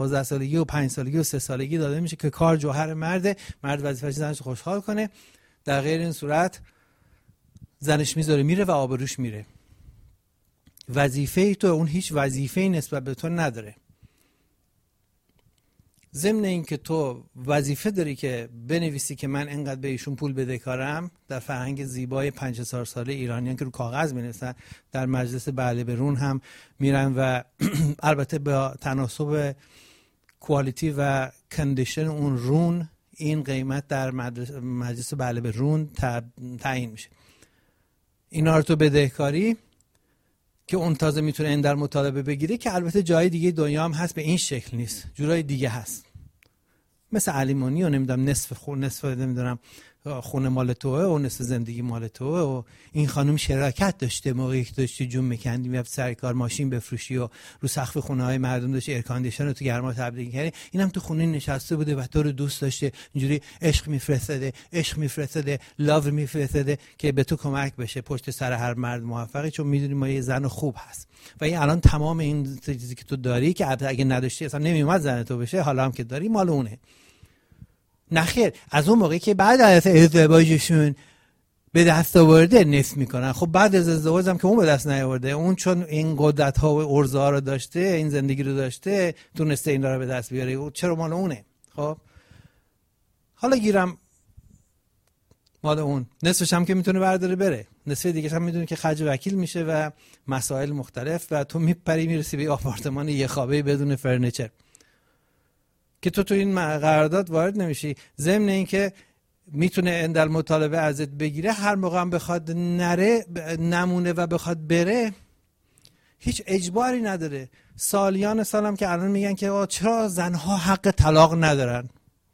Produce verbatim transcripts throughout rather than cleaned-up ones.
دوازده سالگی و پنج سالگی و سه سالگی داده میشه که کار جوهر مرده، مرد وظیفه‌اش زنش خوشحال کنه. در غیر این صورت زنش میذاره میره و آبروش میره. وظیفه تو اون هیچ وظیفه‌ای نسبت به تو نداره. ضمن این که تو وظیفه داری که بنویسی که من اینقدر به ایشون پول بدهکارم، در فرهنگ زیبای پنج هزار ساله ایرانیان که رو کاغذ می‌نویسن، در مجلس بله برون هم میرن و البته با تناسب کوالیتی و کندیشن اون رون این قیمت در مجلس بله برون تعیین میشه. اینا رو تو بدهکاری که اون تازه میتونه این در مطالبه بگیره، که البته جای دیگه دنیا هم هست به این شکل نیست، جورای دیگه هست، مثل علیمانی و نمیدونم نصف خون نصف نمیدونم خونه مال توه و نصف زندگی مال توه و این خانم شراکت داشته موقعی که داشتی جون میکندی میرفت سر کار ماشین بفروشی و رو سقف خونه های مردم داشتی ایر کاندیشن رو تو گرما تبدیل کردی، اینم تو خونه نشسته بوده و تو رو دوست داشته، اینجوری عشق میفرستاده عشق میفرستاده لاو میفرستاده که به تو کمک بشه پشت سر هر مرد موفقی، چون میدونی ما یه زن خوب هست. و این الان تمام این چیزی که تو داری که اگه نداشتی اصلا نمیومد زن تو بشه، حالا هم که داری مال اونه. نخیر، از اون موقعی که بعد از ازدواجشون به دست آورده نصف میکنن. خب بعد از ازدواج هم که اون به دست نیاورده، اون چون این قدرت ها و ارزه ها رو داشته، این زندگی رو داشته، تونسته این رو به دست بیاره، چرا مال اونه؟ خب حالا گیرم مال اون، نصفش هم که میتونه برداره بره، نصف دیگه هم میدونه که خرج وکیل میشه و مسائل مختلف، و تو میپری میرسی به آپارتمان یه خوابه بدون فرنیچر که تو تو این قرارداد وارد نمیشی. ضمن این که میتونه اندل مطالبه ازت بگیره، هر موقع هم بخواد نره نمونه و بخواد بره هیچ اجباری نداره. سالیان سالم که الان میگن که چرا زنها حق طلاق ندارن،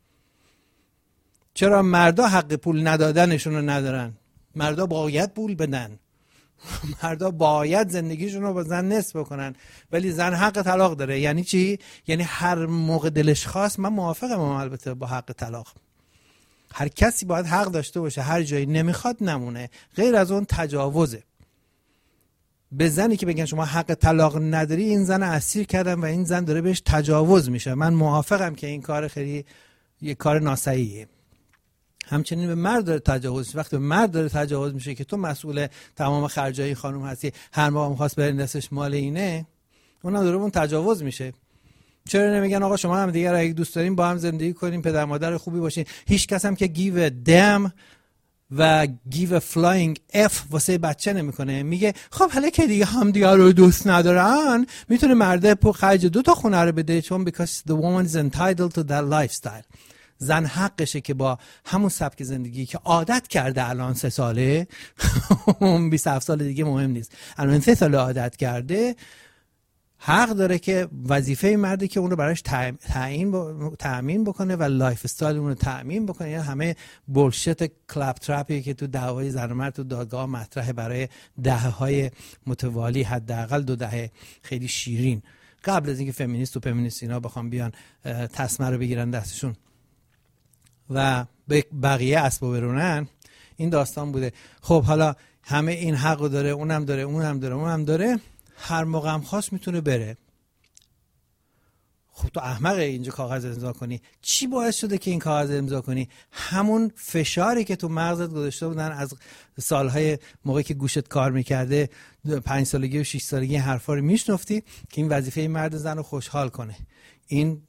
چرا مردا حق پول ندادنشون رو ندارن، مردا باید پول بدن، مردا باید زندگیشون رو با زن نصف بکنن، ولی زن حق طلاق داره. یعنی چی؟ یعنی هر موقع دلش خواست، من موافقم البته با حق طلاق، هر کسی باید حق داشته باشه، هر جایی نمیخواد نمونه، غیر از اون تجاوزه. به زنی که بگن شما حق طلاق نداری، این زن اسیر کردن و این زن داره بهش تجاوز میشه. من موافقم که این کار خیلی یه کار ناصحیحه. همچنین به مرد داره تجاوز میشه. وقتی به مرد داره تجاوز میشه که تو مسئول تمام خرجای خانم هستی، هر موقع می‌خواست برین دستش مال اینه، اونم داره اون تجاوز میشه. چرا نمیگن آقا شما هم دیگه را یک دوست دارین با هم زندگی کنین، پدر مادر خوبی باشین، هیچ کس هم که گیو دم و گیو فلاینگ اف واسه بچه نمیکنه. میگه خب حالا که دیگه هم دیگه رو دوست ندارن، میتونه مرده پول خرج دو تا خونه رو بده، چون because the woman is entitled to that lifestyle. زن حقشه که با همون سبک زندگی که عادت کرده، الان سه ساله بیست و هفت سال دیگه مهم نیست، الان سه سال عادت کرده، حق داره که وظیفه مرده که اون رو براش تعیین تامین بکنه و لایف استایل اون رو تامین بکنه. یعنی همه بولشت کلاب تراپی که تو دعوای زن و مرد تو دادگاه مطرحه برای دهه‌های متوالی، حداقل دو دهه خیلی شیرین، قبل از اینکه فمینیست و فمینیست اینا بخوام بیان تسمه رو بگیرن دستشون و به بقیه اسباب برونن، این داستان بوده. خب حالا همه این حقو داره، اونم داره، اونم داره، اونم داره، هر موقع هم خواست میتونه بره. خب تو احمقه اینجا کاغذ امضا کنی. چی باعث شده که این کاغذ امضا کنی؟ همون فشاری که تو مغزت گذاشته بودن از سالهای موقعی که گوشت کار میکرده، پنج سالگی و شش سالگی حرفا رو میشنفتی که این وظیفه مرد زن رو خوشحال کنه، این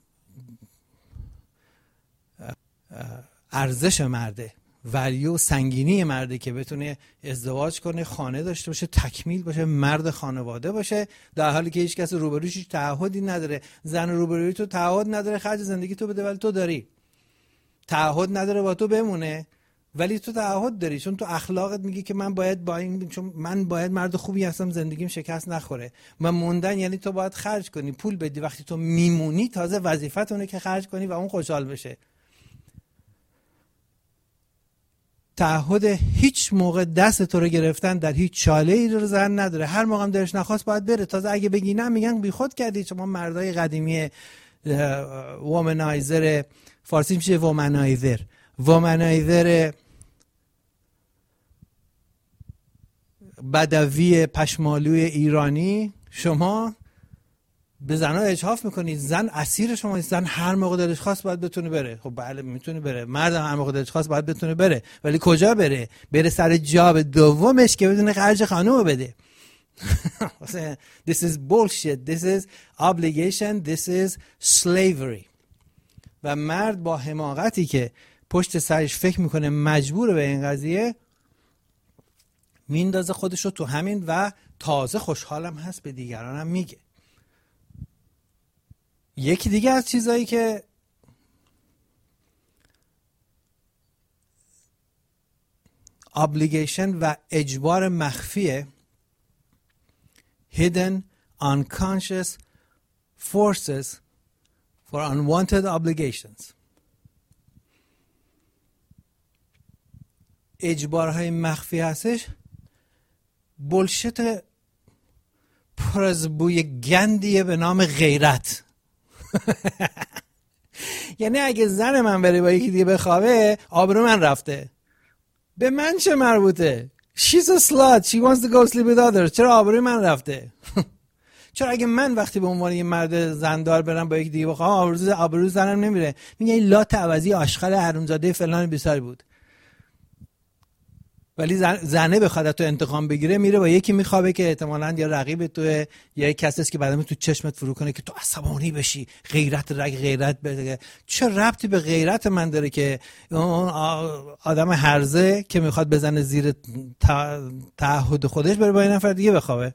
ارزش مرده، ولیو سنگینی مرده که بتونه ازدواج کنه، خانه داشته باشه، تکمیل باشه، مرد خانواده باشه، در حالی که هیچ کس روبروش هیچ تعهدی نداره. زن روبروی تو تعهد نداره خرج زندگی تو بده، ولی تو داری. تعهد نداره با تو بمونه، ولی تو تعهد داری، چون تو اخلاقت میگی که من باید با این، چون من باید مرد خوبی هستم زندگیم شکست نخوره. من موندن یعنی تو باید خرج کنی، پول بدی. وقتی تو میمونی تازه وظیفت اونه که خرج کنی و اون خوشحال بشه. تعهد هیچ موقع دست تو رو گرفتن در هیچ چاله‌ای رو زن نداره. هر موقع هم دلش نخواست باید بره. تازه اگه بگی نه میگن بیخود کردی. شما مردای قدیمی وومنایزر، فارسی میشه وومنایزر، وومنایزر بدوی پشمالوی ایرانی، شما به زنها اجحاف میکنید، زن اسیر شما نیست، زن هر موقع دلش خواست باید بتونه بره. خب بله میتونه بره، مرد هر موقع دلش خواست باید بتونه بره، ولی کجا بره؟ بره سر جاب دومش که بدون خرج خانومو بده. This is bullshit. This is obligation. This is slavery. و مرد با حماقتی که پشت سرش فکر میکنه مجبور به این قضیه، میندازه خودش رو تو همین و تازه خوشحالم هست به دیگرانم میگه. یکی دیگه از چیزایی که obligation و اجبار مخفیه، hidden unconscious forces for unwanted obligations. اجبارهای مخفی هستش، بولشت پر از بوی گندیه به نام غیرت. یعنی اگه زن من بره با یکی دیگه بخوابه، آبرو من رفته. به من چه مربوطه؟ She's a slut. She wants to go sleep with others. چرا آبروی من رفته؟ چرا اگه من وقتی به عنوان یه مرد زندار برم با یکی دیگه بخوام، آبروی آبروی زنم نمیره. میگه این لات عوضی آشغال حرومزاده فلان بیساری بود. ولی زن، زنه بخواد تو انتقام بگیره، میره با یکی میخوابه که احتمالاً یا رقیب تو یا کسی است که بعدم تو چشمت فرو کنه که تو عصبانی بشی، غیرت رگ غیرت بده. چه ربطی به غیرت من داره که اون آدم هرزه که میخواد بزنه زیر تعهد خودش بره با یه نفر دیگه بخوابه؟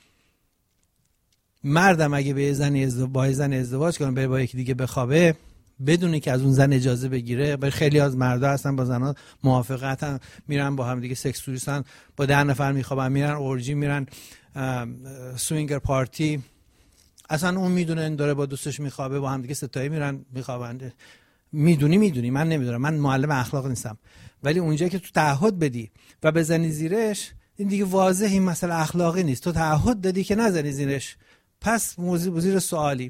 مردم اگه به زنی با زن ازدواج کنه بره با یکی دیگه بخوابه بدون که از اون زن اجازه بگیره، برای خیلی از مردا هستن با زنها موافقتن، میرن با هم دیگه سکس توریستن، با ده نفر میخوابن، میرن اورجی، میرن سوینگر پارتی، اصلا اون میدونه این داره با دوستش میخوابه، با هم دیگه ستایی میرن میخوابن. میدونی میدونی من نمیدونم، من معلم اخلاق نیستم، ولی اونجایی که تو تعهد بدی و بزنی زیرش، این دیگه واضحه این مسئله اخلاقی نیست. تو تعهد دادی که نزنی زیرش، پس موضوع زیر سوالی.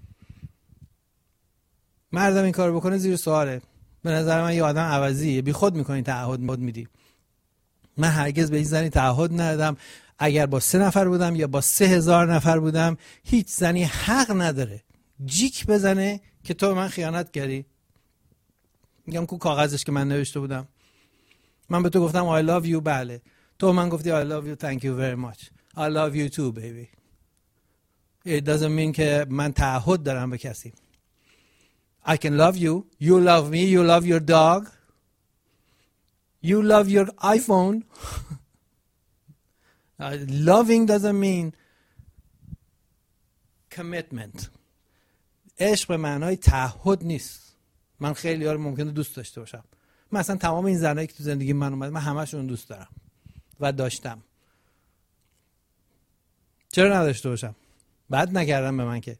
مردم این کار بکنه زیر سواله. به نظر من یه آدم عوضیه، بی خود میکنی تعهد میدی. من هرگز به این زنی تعهد ندادم. اگر با سه نفر بودم یا با سه هزار نفر بودم، هیچ زنی حق نداره جیک بزنه که تو من خیانت کردی. میگم کو کاغذش که من نوشته بودم، من به تو گفتم I love you، بله، تو من گفتی I love you thank you very much I love you too baby. It doesn't mean که من تعهد دارم به کسی. I can love you, you love me, you love your dog, you love your iPhone. uh, loving doesn't mean commitment. عشق به معنای تعهد نیست. من خیلی ها رو ممکنه دوست داشته باشم. من اصلا تمام این زنایی که تو زندگی من اومد، من همشون دوست دارم و داشتم. چرا نداشته باشم؟ بد نکردم به من که.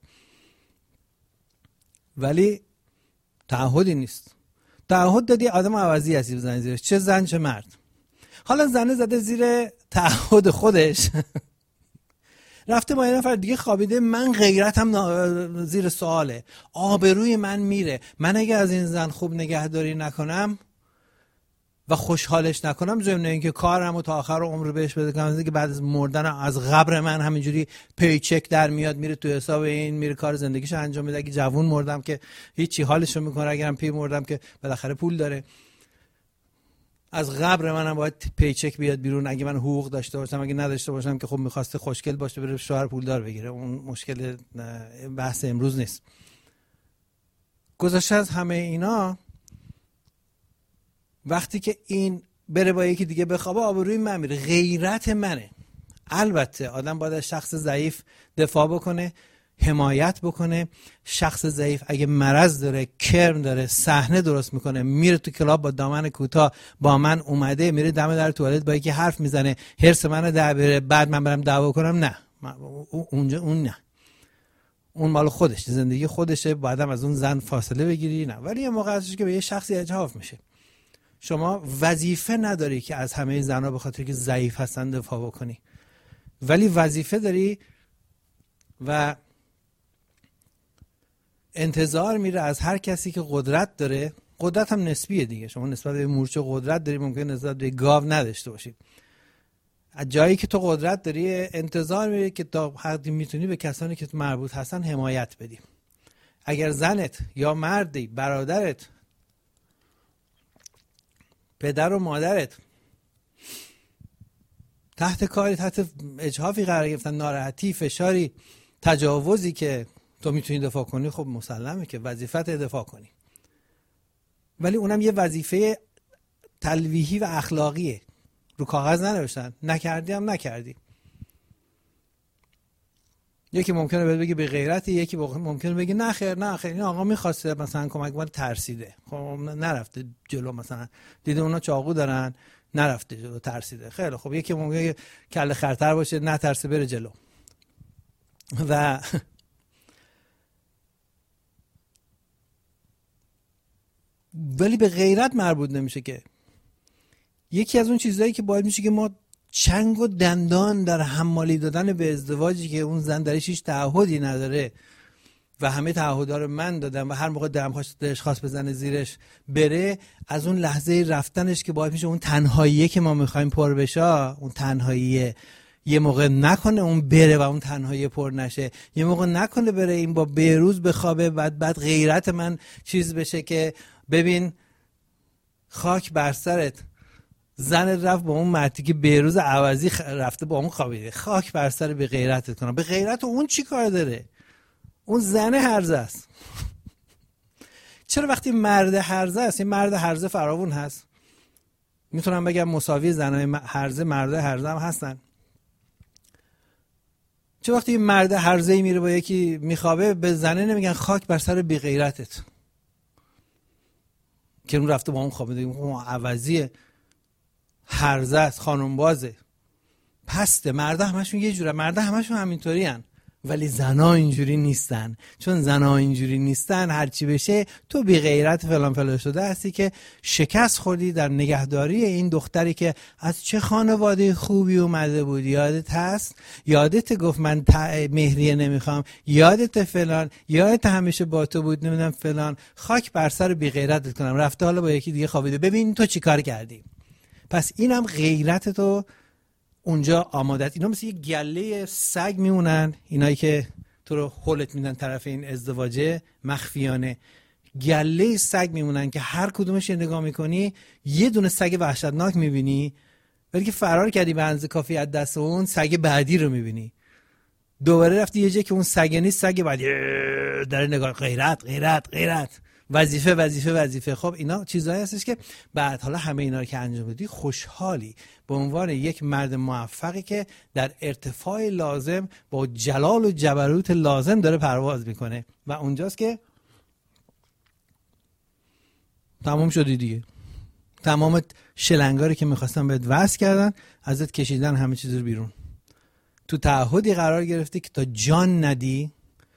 ولی تعهدی نیست. تعهد دادی آدم عوضی هستی بزنی زیرش، چه زن چه مرد. حالا زنه زده زیر تعهد خودش رفته با یه نفر دیگه خوابیده، من غیرتم زیر سواله، آبروی من میره. من اگه از این زن خوب نگهداری نکنم و خوشحالش نکنم، ضمن اینکه کارمو تا آخر عمر بهش بده کنم که بعد از مردن از قبر من همینجوری پیچک در میاد میره تو حساب این، میره کار زندگیشو انجام میده. اگه جوون مردم که هیچی حالشو میکنه، اگرم پیر مردم که بالاخره پول داره، از قبر منم باید پیچک بیاد بیرون. اگه من حقوق داشته باشم، اگه نداشته باشم که خب میخواسته خوشگل باشه بره شوهر پولدار بگیره، اون مشکل بحث امروز نیست. گذشته از همه اینا، وقتی که این بره با یکی دیگه بخوابه، آبروی من میره، غیرت منه. البته آدم باید از شخص ضعیف دفاع بکنه، حمایت بکنه. شخص ضعیف اگه مرض داره، کرم داره، صحنه درست میکنه، میره تو کلاب با دامن کوتاه با من اومده، میره دم در توالت با یکی حرف میزنه، هرس منو در بره، بعد من برم دعوا کنم، نه، اونجا اون نه، اون مال خودش، زندگی خودشه، بعدم از اون زن فاصله بگیری، نه. ولی یه موقع هستش که به یه شخصی اجحاف میشه. شما وظیفه نداری که از همه زنها به خاطر که ضعیف هستن دفاع بکنی، ولی وظیفه داری و انتظار میره از هر کسی که قدرت داره. قدرت هم نسبیه دیگه، شما نسبت به مورچه قدرت داری، ممکن نسبت به گاو نداشته باشید. از جایی که تو قدرت داری انتظار میره که تا حدی میتونی به کسانی که مربوط هستن حمایت بدی. اگر زنت یا مردی، برادرت، پدر و مادرت تحت کاری، تحت اجحافی قرار گرفتن، ناراحتی، فشاری، تجاوزی که تو میتونی دفاع کنی، خب مسلمه که وظیفت دفاع کنی. ولی اونم یه وظیفه تلویحی و اخلاقیه، رو کاغذ ننوشتن، نکردی هم نکردی. یکی ممکنه بهت بگه به غیرتی، یکی ممکنه بگه نه خیر نه خیر این آقا میخواسته مثلا کمک کنه، ترسیده، خب نرفته جلو، مثلا دیده اونا چاقو دارن نرفته جلو، ترسیده. خیلی خب یکی ممکنه کله خرتر باشه، نترسه بره جلو. و ولی به غیرت مربوط نمیشه که یکی از اون چیزایی که باید میشه که ما چنگ و دندان در حمالی دادن به ازدواجی که اون زن درش هیچ تعهدی نداره و همه تعهدها رو من دادم و هر موقع دلش خواست بزنه زیرش بره، از اون لحظه رفتنش که باید میشه اون تنهاییه که ما میخوایم پر بشه، اون تنهاییه یه موقع نکنه اون بره و اون تنهایی پر نشه، یه موقع نکنه بره این با بیروز بخوابه، بعد بعد غیرت من چیز بشه که ببین خاک بر سرت، زن رفت با اون مردی که بیروز عوضی رفته با اون خوابیده، خاک بر سر به غیرتت کنم. به غیرت اون چی کار داره؟ اون زن هرزه است. چرا وقتی مرد هرزه است، این مرد هرزه فراوون هست، میتونم بگم مساوی زنای هرزه مرد هرزه هم هستن، چه وقتی مرد هرزه‌ای میره با یکی میخوابه به زنه نمیگن خاک بر سر بی غیرتت که اون رفته با اون خوابیده، اون عوضیه، هرزه است، خانم بازه، پسته. مرده همشون یه جوره، مرده همشون همینطوری هن. ولی زنا اینجوری نیستن. چون زنا اینجوری نیستن هرچی بشه تو بی غیرت فلان فلان شده هستی که شکست خوردی در نگهداری این دختری که از چه خانواده خوبی اومده بود، یادت هست؟ یادت گفت من مهریه نمیخوام، یادت فلان، یادت همیشه با تو بود، نمیدونم فلان. خاک بر سر بی غیرتت کنم، رفته حالا با یکی دیگه خوابیده، ببین تو چی کار کردی. پس اینم غیرت تو اونجا آمادت. اینا مثل یه گله سگ میمونن، اینایی که تو رو هولت میدن طرف این ازدواجه مخفیانه، گله سگ میمونن که هر کدومش نگاه میکنی یه دونه سگ وحشتناک میبینی، ولی که فرار کردی به اندازه کافی از دست اون سگ بعدی رو میبینی، دوباره رفتی یه جایی که اون سگ نیست، سگ بعدی داره نگاه، غیرت غیرت غیرت، وظیفه وظیفه وظیفه. خب اینا چیزایی هستش که بعد حالا همه اینا رو که انجام بدی خوشحالی به عنوان یک مرد موفقی که در ارتفاع لازم با جلال و جبروت لازم داره پرواز میکنه و اونجاست که تمام شدی دیگه. تمام شلنگاری که میخواستن بهت وصل کردن ازت کشیدن همه چیز رو بیرون. تو تعهدی قرار گرفتی که تا جان ندی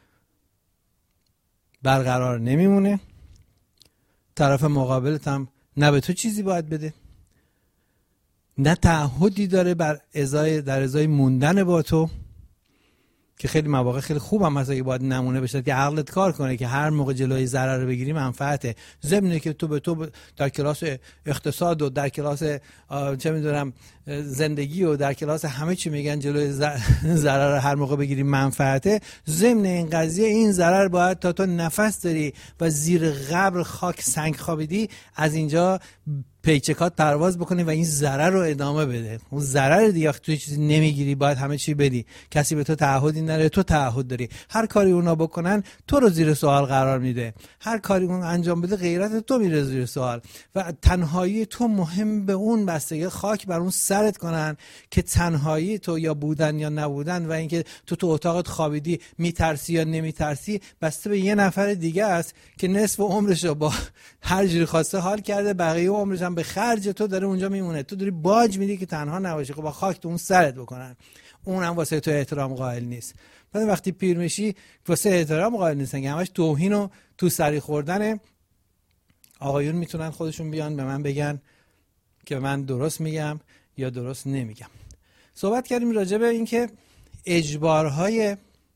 برقرار نمیمونه، طرف مقابلت هم نه به تو چیزی باید بده، نه تعهدی داره بر ازای در ازای موندن با تو، که خیلی مواقع خیلی خوب هم هست اگه باید نمونه بشه که عقلت کار کنه که هر موقع جلوی ضرر رو بگیری منفعته. ضمنه که تو به تو در کلاس اقتصاد و در کلاس چه میدونم زندگی و در کلاس همه چی میگن جلوی ضرر هر موقع بگیری منفعته. ضمن این قضیه این ضرر باید تا تو نفس داری و زیر قبر خاک سنگ خوابیدی از اینجا پیچکات پرواز بکنی و این ضرر رو ادامه بده. اون ضرر دیگه تو چیزی نمیگیری، باید همه چی بدی، کسی به تو تعهدی نداره، تو تعهد داری. هر کاری اونا بکنن تو رو زیر سوال قرار میده، هر کاری اون انجام بده غیرت تو میره زیر سوال و تنهایی تو مهم به اون بستگی خاک بر اون سرت کنن که تنهایی تو یا بودن یا نبودن و اینکه تو تو اتاقت خوابیدی میترسی یا نمیترسی بسته به یه نفر دیگه است که نصف عمرش رو با هر جوری خواسته حال کرده، بقیه عمرش به خرج تو داره اونجا میمونه. تو داری باج میدی که تنها نباشی، خب با خاک تو اون سرت بکنن. اونم واسه تو احترام قائل نیست. بعد وقتی پیر میشی واسه احترام قائل نیستن که همش توهین و تو سری خوردن. آقایون میتونن خودشون بیان به من بگن که من درست میگم یا درست نمیگم. صحبت کردیم راجع به این که اجبارهای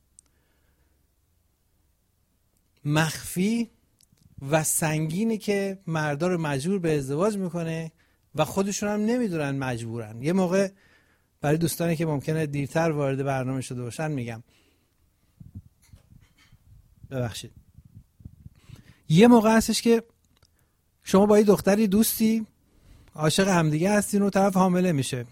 مخفی و سنگینی که مردا رو مجبور به ازدواج میکنه و خودشون هم نمیدونن مجبورن. یه موقع برای دوستانی که ممکنه دیرتر وارد برنامه شده باشن میگم. ببخشید. یه موقع هستش که شما با یه دختری دوستی، عاشق همدیگه هستین و طرف حامله میشه.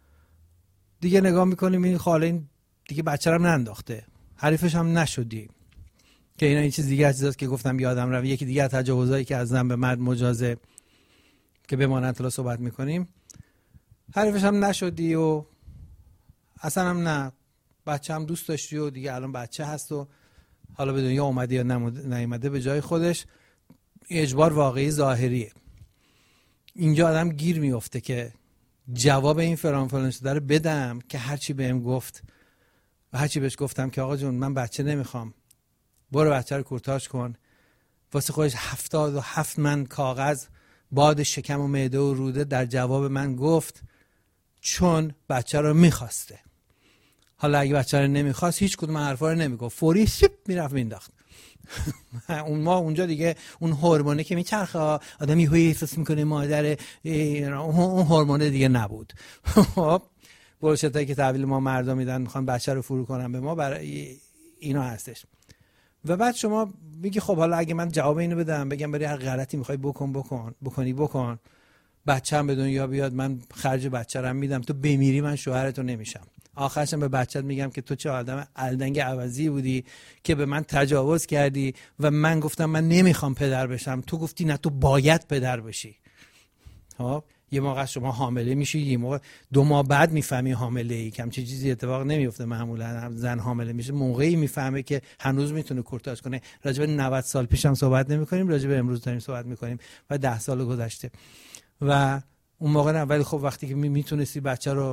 دیگه نگاه میکنیم این خاله این دیگه بچه رو ننداخته، حریفش هم نشدی. که اینا این چیز دیگه چیزاست که گفتم یادم رفت. یکی دیگه تجاوزایی که از زن به مرد مجازه که بمانند حالا صحبت میکنیم، حریفش هم نشدی و اصلا هم نه بچه هم دوست داشتی و دیگه الان بچه هست و حالا به دنیا اومده یا نیومده به جای خودش. اجبار واقعی ظاهریه. اینجا آدم گیر میفته که جواب این فلان فلان شده رو بدم که هرچی بهم گفت و هرچی بهش گفتم که آقا جون من بچه نمیخوام، برو بچه رو کورتاژ کن، واسه خودش هفتاد و هفت من کاغذ باد شکم و معده و روده در جواب من گفت چون بچه رو میخواسته. حالا اگه بچه رو نمیخواست هیچ کدوم حرفا رو نمیگفت، فوری شپ میرفت مینداخت. اون ما اونجا دیگه اون هورمونه که میچرخه آدم یهو احساس میکنه مادر، اون هورمونه دیگه نبود. خب بولشتایی که تحویل ما مردم میدن میخوان بچه رو فرو کنن به ما، برای اینا هستش. و بعد شما میگی خب حالا اگه من جواب اینو بدم بگم برای هر غلطی میخوای بکن بکن بکنی بکن، بچه‌م به دنیا بیاد من خرج بچه‌رم میدم، تو بمیری من شوهرتو نمیشم. آخرشم به بچت میگم که تو چه آدم الدنگ عوضی بودی که به من تجاوز کردی و من گفتم من نمیخوام پدر بشم، تو گفتی نه تو باید پدر بشی. خب یه موقع شما حامله میشی، یه موقع دو ماه بعد میفهمی حامله ای، کم چه چیزی اتفاق نمیفته. معمولا زن حامله میشه موقعی میفهمه که هنوز میتونه کورتاژ کنه. راجع به نود سال پیشم صحبت نمیکنیم، راجع به امروز داریم صحبت میکنیم و ده سال گذشته. و اون موقع نه، ولی خب وقتی که میتونستی بچه رو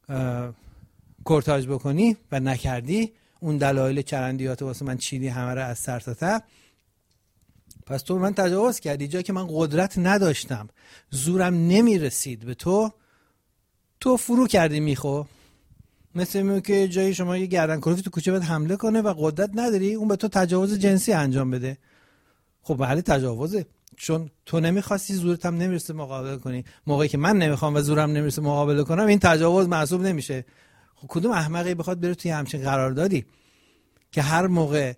کورتاژ بکنی و نکردی، اون دلایل چرندیات واسه من چیدی همه رو از سر تا ته، پس تو من تجاوز کردی. جایی که من قدرت نداشتم، زورم نمیرسید به تو، تو فرو کردی میخو. مثل اینه که جایی شما یه گردن کلوفی تو کوچه بهت حمله کنه و قدرت نداری اون به تو تجاوز جنسی انجام بده. خب بله تجاوزه، چون تو نمیخواستی، زورت هم نمیرسه مقابله کنی. موقعی که من نمیخوام و زورم نمیرسه مقابله کنم، این تجاوز محسوب نمیشه. خب کدوم احمقی بخواد بره توی همچین قراردادی که هر موقع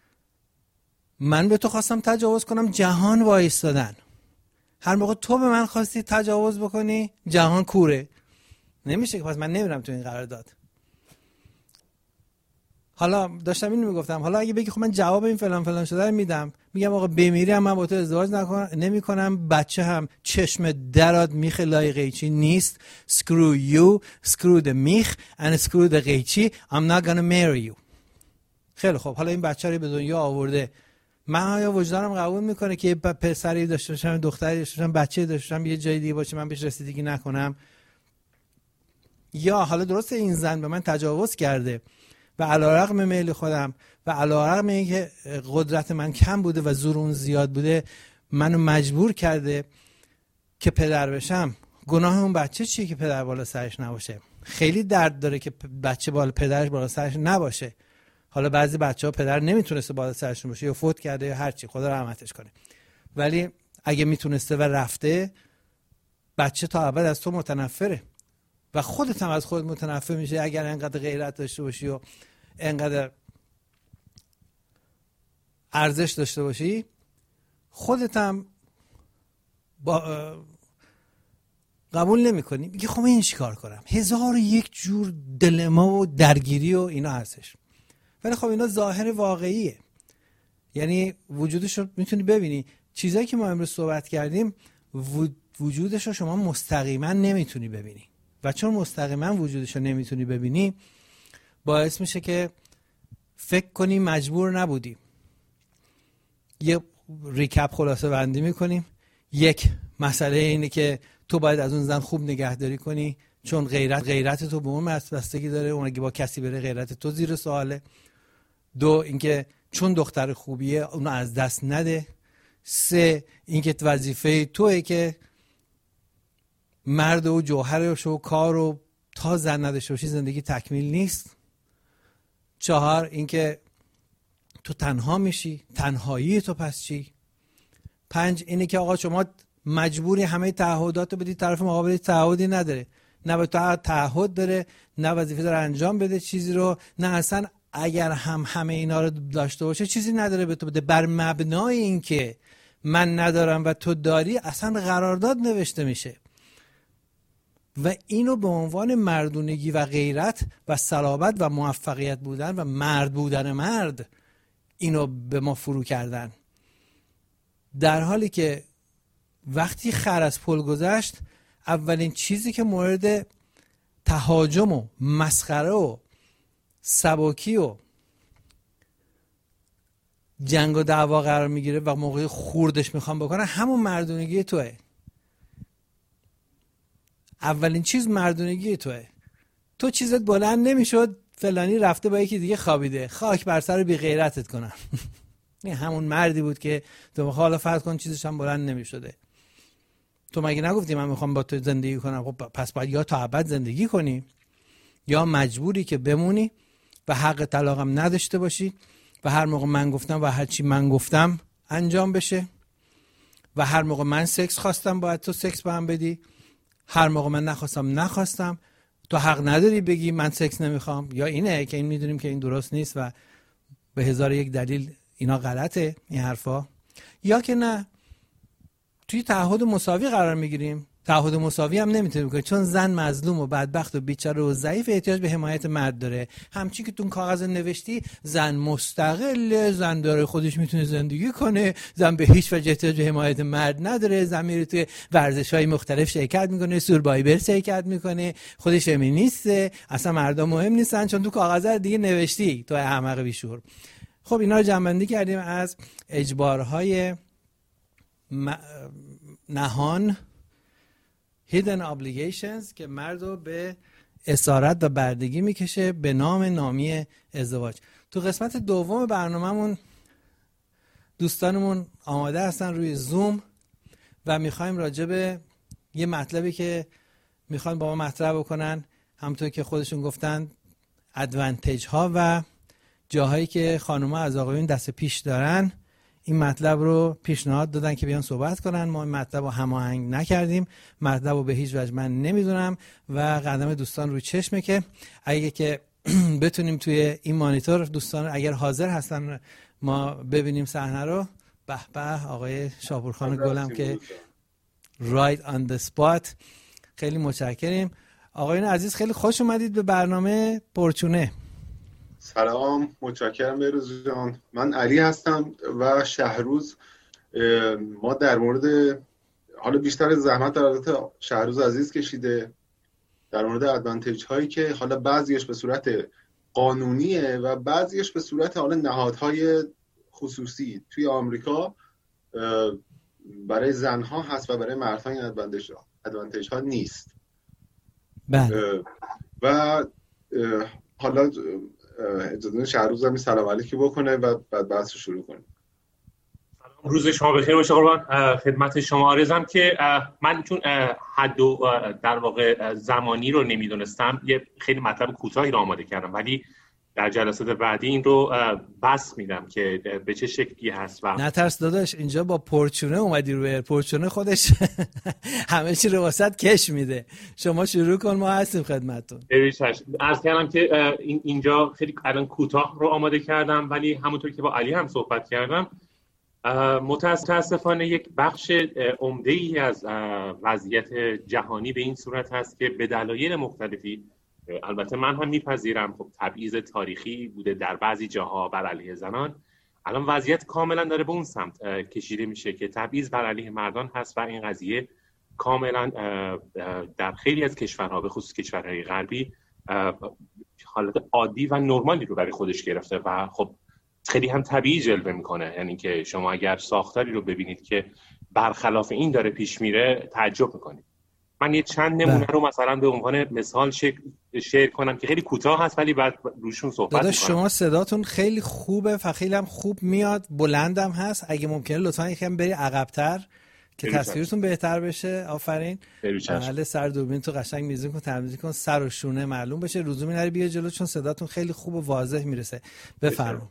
من به تو خواستم تجاوز کنم جهان وایستادن، هر موقع تو به من خواستی تجاوز بکنی جهان کوره. نمیشه که پس من نمیرم تو این قرارداد. حالا داشتم اینو میگفتم، حالا اگه بگی خب من جواب این فلان فلان شده رو میدم، میگم آقا بمیری هم من با تو ازدواج نکنم نمیکنم، بچه هم چشم درات میخ لای قیچی نیست. screw you, screw the میخ and screw the قیچی. I'm not gonna marry you. خیلی خب، حالا این بچه رو به دنیا آورده، من آیا وجدانم قبول میکنه که پسری داشته باشم، دختری داشته باشم، بچه داشته باشم، یه جای دیگه باشه من بهش رسیدگی نکنم؟ یا حالا درسته این زن به من تجاوز کرده و علیرغم میل خودم و علیرغم اینکه قدرت من کم بوده و زور اون زیاد بوده منو مجبور کرده که پدر بشم، گناه اون بچه چیه که پدر بالا سرش نباشه؟ خیلی درد داره که بچه بالا پدرش بالا سرش نباشه. حالا بعضی بچه‌ها پدر نمیتونسته بالا سرشون باشه یا فوت کرده یا هر چی، خدا رحمتش کنه، ولی اگه میتونسته و رفته، بچه تا ابد از تو متنفره و خودت هم از خودت متنفر میشه اگر انقدر غیرت داشته باشی و انقدر ارزش داشته باشی. خودت هم با قبول نمی کنی، میگی خب این چیکار کنم؟ هزار و یک جور دلما و درگیری و اینا هستش. ولی خب اینا ظاهر واقعیه، یعنی وجودش رو میتونی ببینی. چیزایی که ما امروز صحبت کردیم وجودش رو شما مستقیما نمیتونی ببینی و چون مستقیما وجودش رو نمیتونی ببینی باعث میشه که فکر کنی مجبور نبودی. یه ریکپ خلاصه بندی میکنیم. یک مسئله اینه که تو باید از اون زن خوب نگهداری کنی، چون غیرت غیرت تو به اون بستگی داره، اون اگه با کسی بره غیرت تو زیر سواله. دو اینکه چون دختر خوبیه اونو از دست نده. سه اینکه وظیفه توئه که مرد و جوهرش و کار و تا زن نداشته باشی زندگی تکمیل نیست. چهار اینکه تو تنها میشی، تنهایی تو پس چی؟ پنج اینه که آقا شما مجبوری همه تعهدات رو بدی، طرف مقابل تعهدی نداره. نه به تو تعهد داره، نه وظیفه داره انجام بده چیزی رو، نه اصلا اگر هم همه اینا رو داشته باشه چیزی نداره به تو بده. بر مبنای این که من ندارم و تو داری اصلا قرارداد نوشته میشه و اینو به عنوان مردونگی و غیرت و صلابت و موفقیت بودن و مرد بودن مرد اینو به ما فرو کردن، در حالی که وقتی خر از پل گذشت اولین چیزی که مورد تهاجم و مسخره و سبکی و جنگ و دعوا قرار میگیره و موقع خوردش میخوام بکنن همون مردونگی توه. اولین چیز مردونگی توه. تو چیزت بلند نمیشد، فلانی رفته با یکی دیگه خوابیده، خاک بر سر بی غیرتت کنن. این همون مردی بود که تو مخالفت کن چیزش هم بلند نمیشده. تو مگه نگفتی من میخوام با تو زندگی کنم؟ خب پس باید یا تا ابد زندگی کنی یا مجبوری که بمونی و حق طلاقم نداشته باشی و هر موقع من گفتم و هر چی من گفتم انجام بشه و هر موقع من سکس خواستم باید تو سکس با هم بدی، هر موقع من نخواستم نخواستم تو حق نداری بگی من سکس نمیخوام. یا اینه که این میدونیم که این درست نیست و به هزار یک دلیل اینا غلطه این حرفا، یا که نه توی تعهد مساوی قرار میگیریم. تعهد مساوی هم نمیتونیم بکنیم چون زن مظلوم و بدبخت و بیچاره و ضعیف احتیاج به حمایت مرد داره. همچی که تو کاغذ نوشتی زن مستقله، زن داره خودش میتونه زندگی کنه، زن به هیچ وجه احتیاج به حمایت مرد نداره، زن میره توی ورزش‌های مختلف شرکت میکنه، سوربایور شرکت میکنه، خودش فمینیسته، اصلا مردا مهم نیستن چون تو کاغذ دیگه نوشتی تو احمق بیشور. خب اینا رو جمع‌بندی کردیم از اجبارهای م... نهان hidden obligations که مردو به اسارت و بردگی میکشه به نام نامی ازدواج. تو قسمت دوم برنامه‌مون دوستانمون آماده هستن روی زوم و میخوایم راجع به یه مطلبی که میخوان با ما مطرح بکنن، همونطور که خودشون گفتن ادوانتیج ها و جاهایی که خانوما از آقایون دست پیش دارن، این مطلب رو پیشنهاد دادن که بیان صحبت کنن. ما این مطلب رو هماهنگ نکردیم، مطلب رو به هیچ وجه من نمیدونم و قدم دوستان روی چشمه که اگه که بتونیم توی این مانیتور دوستان اگر حاضر هستن ما ببینیم صحنه رو. به به آقای شاپورخان گلم که right on the spot، خیلی متشکریم. آقایون عزیز خیلی خوش اومدید به برنامه پرچونه. سلام، متشکرم بهروز جان. من علی هستم و شهروز. ما در مورد حالا بیشتر زحمت در البته شهروز عزیز کشیده در مورد ادوانتیج هایی که حالا بعضیش به صورت قانونیه و بعضیش به صورت حالا نهادهای خصوصی توی آمریکا برای زنها هست و برای مردها این ادوانتیج ها ادوانتیج ها نیست. بله. و حالا اجازه شهروز هم سلام علیکی بکنه و بعد بحث رو شروع کنیم. روز شما بخیر باشه قربان. خدمت شما عرضم که من چون حد و در واقع زمانی رو نمیدونستم یه خیلی مطلب کوتاهی رو آماده کردم، ولی در جلسات بعدی این رو بس میدم که به چه شکلی هست. و نترس داداش، اینجا با پرچونه اومدی روی پرچونه خودش همه چی رو واسط کش میده. شما شروع کن، ما هستیم خدمتتون. ببینید عرض کردم که اینجا خیلی الان کوتاه رو آماده کردم، ولی همونطور که با علی هم صحبت کردم متاسفانه یک بخش عمده‌ای از وضعیت جهانی به این صورت هست که به دلایل مختلفی، البته من هم میپذیرم خب تبعیض تاریخی بوده در بعضی جاها بر علیه زنان، الان وضعیت کاملا داره به اون سمت کشیده میشه که تبعیض بر علیه مردان هست و این قضیه کاملا در خیلی از کشورها به خصوص کشورهای غربی حالت عادی و نرمالی رو برای خودش گرفته و خب خیلی هم طبیعی جلوه میکنه. یعنی که شما اگر ساختاری رو ببینید که برخلاف این داره پیش میره تعجب میکنید. من یه چند نمونه رو مثلا به عنوان مثال شیر کنم که خیلی کوتاه هست ولی بعد روشون صحبت میکنم. داداش شما صداتون خیلی خوبه و خیلی هم خوب میاد، بلندم هست، اگه ممکنه لطفا یکم بری عقب‌تر که تصویرتون بهتر بشه. آفرین. بله، سر دوربین تو قشنگ میزون کن، تمیز کن، سر و شونه معلوم بشه، لزومی نره بیا جلو چون صداتون خیلی خوب و واضح میرسه. بفرمایید.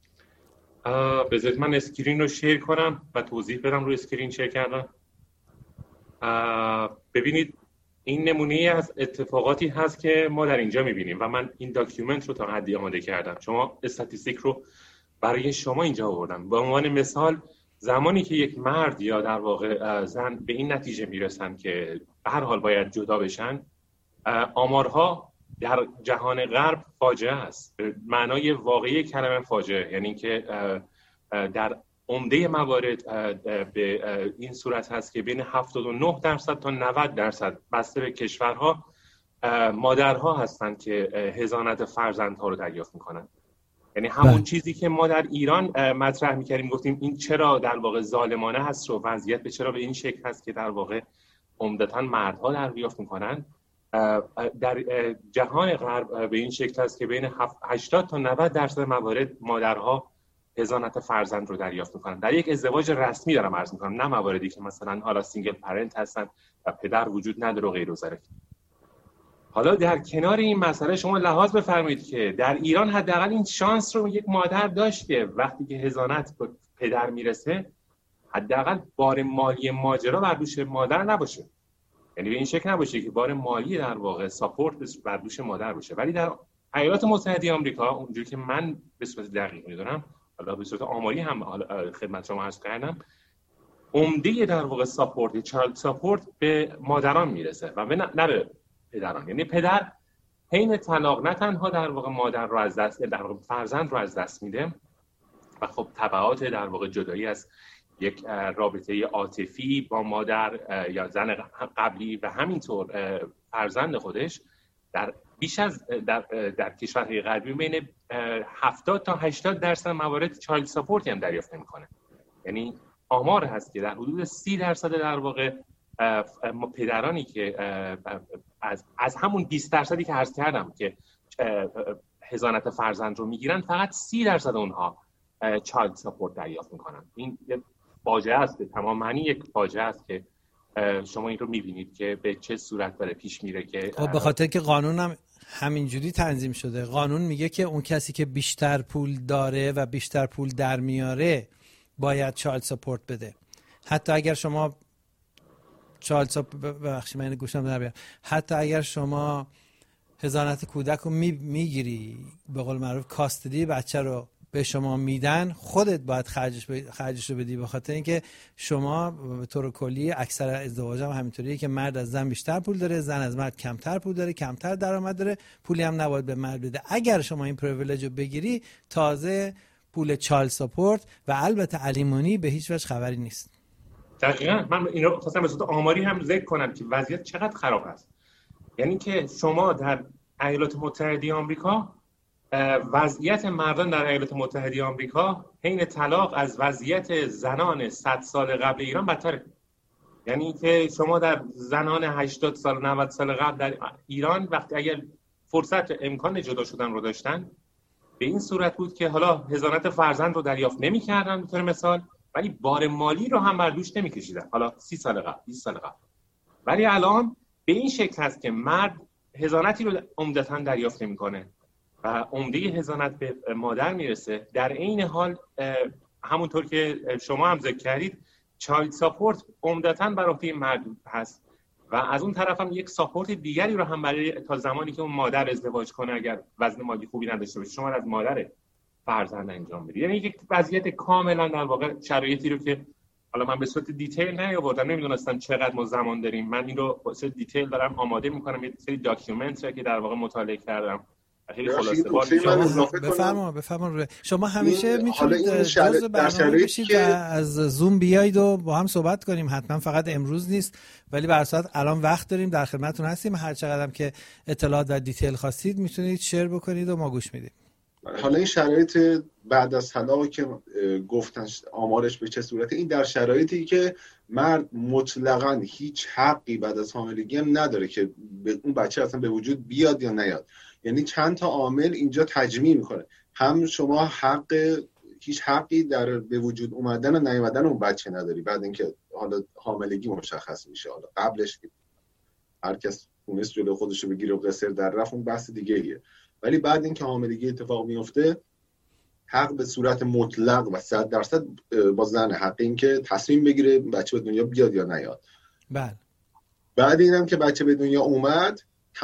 بذارید من اسکرین رو شیر کنم و توضیح بدم روی اسکرین شیر کردم. ببینید این نمونه از اتفاقاتی هست که ما در اینجا میبینیم و من این داکیومنت رو تا حدی آماده کردم. شما استاتیستیک رو برای شما اینجا آوردم. به عنوان مثال زمانی که یک مرد یا در واقع زن به این نتیجه میرسن که به هر حال باید جدا بشن، آمارها در جهان غرب فاجعه است. معنای واقعی کلمه فاجعه یعنی که در عمده موارد به این صورت هست که بین هفتاد و نه درصد تا نود درصد بسته به کشورها مادرها هستند که حضانت فرزندها رو دریافت میکنن. یعنی همون بله. چیزی که ما در ایران مطرح میکردیم، گفتیم این چرا در واقع ظالمانه هست و وضعیت به چرا به این شکل هست که در واقع عمدتاً مردها دریافت میکنن، در جهان غرب به این شکل هست که بین هشتاد تا نود درصد موارد مادرها حضانت فرزند رو دریافت میکنن. در یک ازدواج رسمی دارم عرض میکنم، نه مواردی که مثلا حالا سینگل پرنت هستن و پدر وجود نداره و غیر و ذالک. حالا در کنار این مسئله شما لحاظ بفرمایید که در ایران حداقل این شانس رو یک مادر داشت که وقتی که حضانت به پدر میرسه حداقل بار مالی ماجرا بر دوش مادر نباشه، یعنی به این شکل نباشه که بار مالی در واقع ساپورت بر دوش مادر باشه. ولی در ایالات متحده آمریکا اونجوری که من به صورت دقیق میدونم، حالا به صورت آماری هم خدمت شما عرض کردم، عمده در واقع ساپورت، چایلد ساپورت به مادران میرسه و نه به پدران. یعنی پدر حین طلاق نه تنها در واقع مادر رو از دست، در واقع فرزند رو از دست میده و خب تبعات در واقع جدایی از یک رابطه عاطفی با مادر یا زن قبلی و همینطور فرزند خودش در بیش از در, در کشورهای غربی بین هفتاد تا هشتاد درصد موارد چایلد ساپورت هم دریافت نمی‌کنه. یعنی آمار هست که در حدود سی درصد در واقع ما پدرانی که از از همون بیست درصدی که عرض کردم که حضانت فرزند رو میگیرن، فقط سی درصد اونها چایلد ساپورت دریافت میکنن. این یک فاجعه است، به تمام معنی یک فاجعه است که شما این رو میبینید که به چه صورت داره پیش میره. که خب به خاطر که قانون هم همینجوری تنظیم شده. قانون میگه که اون کسی که بیشتر پول داره و بیشتر پول در میاره باید چایلد ساپورت بده. حتی اگر شما چایلد ساپورت ببخشید من گوشم در بیارم، حتی اگر شما حضانت کودک رو میگیری، به قول معروف کاستدی بچه رو به شما میدن، خودت باید خرجش ب... خرجش رو بدی، به خاطر اینکه شما به طور کلی اکثر ازدواج هم همینطوریه که مرد از زن بیشتر پول داره، زن از مرد کمتر پول داره، کمتر درآمد داره، پولی هم نباید به مرد بده. اگر شما این پریویلیج رو بگیری، تازه پول چایلد ساپورت و البته الیمونی به هیچ وجه خبری نیست. دقیقاً من این رو خواستم به صورت آماری هم ذکر کنم که وضعیت چقدر خراب است. یعنی که شما در ایالات متحده آمریکا، وضعیت مردان در ایالات متحده آمریکا حین طلاق از وضعیت زنان صد سال قبل ایران بدتره. یعنی که شما در زنان هشتاد سال نود سال قبل در ایران وقتی اگر فرصت امکان جدا شدن رو داشتن، به این صورت بود که حالا حضانت فرزند رو دریافت نمی‌کردن به طور مثال، ولی بار مالی رو هم بر دوش نمی‌کشیدن، حالا سی سال قبل بیست سال قبل. ولی الان به این شکل هست که مرد حضانتی رو عمدتاً دریافت نمی‌کنه و عمده حضانت به مادر میرسه. در عین حال همونطور که شما هم ذکر کردید، چایلد ساپورت عمدتاً بر عهده مرد هست و از اون طرف هم یک ساپورت دیگری رو هم برای تا زمانی که اون مادر ازدواج کنه اگر وزن مالی خوبی نداشته باشه شما از مادر فرزند انجام بدید. یعنی یک وضعیت کاملا در واقع شرایطی رو که حالا من به صورت دیتیل نیاوردم، نمیدونستم چقدر ما زمان داریم، من این رو به صورت دیتیل دارم آماده میکنم، یه سری داکیومنت رو که در واقع مطالعه کردم خیلی خلاصه بفرما بفرما. شما همیشه میتونید جزء برنامه بشید و از زوم بیایید و با هم صحبت کنیم، حتما فقط امروز نیست ولی به هر صورت الان وقت داریم، در خدمتتون هستیم، هر چقدر هم که اطلاعات و دیتیل خواستید میتونید شیر بکنید و ما گوش میدیم. حالا این شرایط بعد از طلاق که گفتن آمارش به چه صورته، این در شرایطی که مرد مطلقاً هیچ حقی بعد از حاملگی هم نداره که اون بچه اصلا به وجود بیاد یا نیاد. یعنی چند تا عامل اینجا تجمیع میکنه، هم شما حق هیچ حقی در به وجود اومدن و نیومدن اون بچه نداری بعد اینکه حالا حاملگی مشخص میشه. حالا قبلش هر کس تونست جلوی خودش رو بگیره و قصر در رفت اون بحث دیگه ایه، ولی بعد اینکه حاملگی اتفاق میفته حق به صورت مطلق و صد درصد با زن حق این که تصمیم بگیره بچه به دنیا بیاد یا نیاد. بله. بعد اینم که بچه به دنیا اومد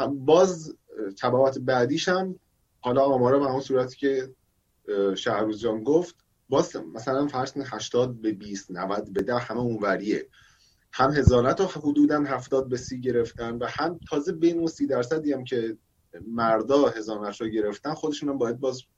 باز تبعات بعدیش هم حالا آمارا به اون صورتی که شهروز جان گفت باز مثلا فرض کنید هشتاد به بیست، نود به ده، همه اونوریه. هم هزانت رو حدوداً هفتاد به سی گرفتن و هم تازه بین اون سی درصدی هم که مردا هزانت رو گرفتن خودشون هم باید باز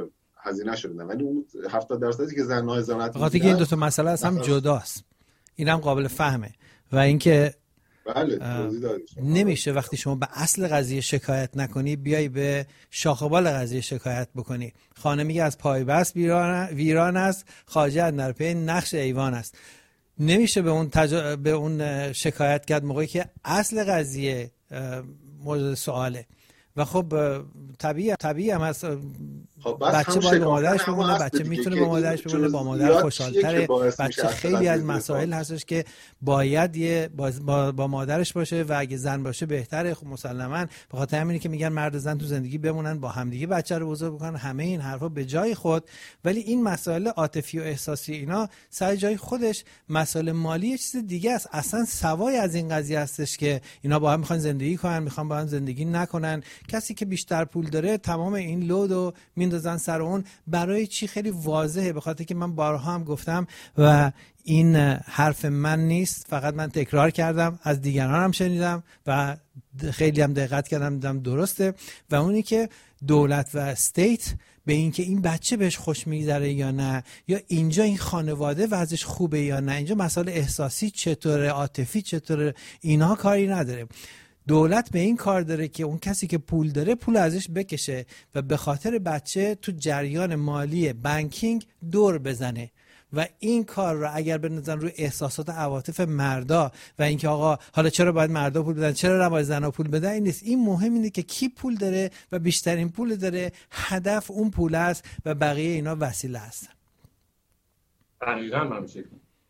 هزینه شدن، ولی اون هفتاد درصدی که زن‌ها هزانت می‌گیرن. این دو تا مسئله از هم جداست. اینم قابل فهمه. و اینکه بله توضیح دادید. نمیشه وقتی شما به اصل قضیه شکایت نکنی بیای به شاخ و بال قضیه شکایت بکنی. خانه میگه از پای بست ویران ویران است، خواجه در پی نقش ایوان است. نمیشه به اون تج... به اون شکایت کرد موقعی که اصل قضیه مورد سواله. و خب طبیعی طبیعی هم هست خب بچه باید با مادرش بمونه، بچه میتونه با مادرش بمونه، با مادر خوشحال‌تره. بچه خیلی از مسائل هستش که باید یه با, با, با مادرش باشه و اگه زن باشه بهتره. خب مسلماً به خاطر همینه که میگن مرد و زن تو زندگی بمونن با همدیگه بچه رو بزرگ بکنن. همه این حرفا به جای خود، ولی این مسائل عاطفی و احساسی اینا سر جای خودش. مسائل مالی یه چیز دیگه است، اصلا سوای از این قضیه هستش که اینا با هم میخوان زندگی کنن، میخوان با هم زندگی نکنن. کسی که بیشتر پول داره تمام این لودو میندازن سر اون. برای چی؟ خیلی واضحه، به خاطر که من بارها هم گفتم و این حرف من نیست، فقط من تکرار کردم، از دیگران هم شنیدم و خیلی هم دقت کردم دیدم درسته. و اونی که دولت و استیت به این که این بچه بهش خوش میگذره یا نه، یا اینجا این خانواده وضعش خوبه یا نه، اینجا مسائل احساسی چطوره، عاطفی چطوره، اینها کاری نداره. دولت به این کار داره که اون کسی که پول داره پول ازش بکشه و به خاطر بچه تو جریان مالی بانکینگ دور بزنه. و این کار رو اگر بندازن روی احساسات و عواطف مردا و اینکه آقا حالا چرا باید مردا پول بدن، چرا نباید زنا پول بدن، این نیست. این مهم اینه که کی پول داره و بیشترین پول داره، هدف اون پول است و بقیه اینا وسیله هستن. دقیقاً همین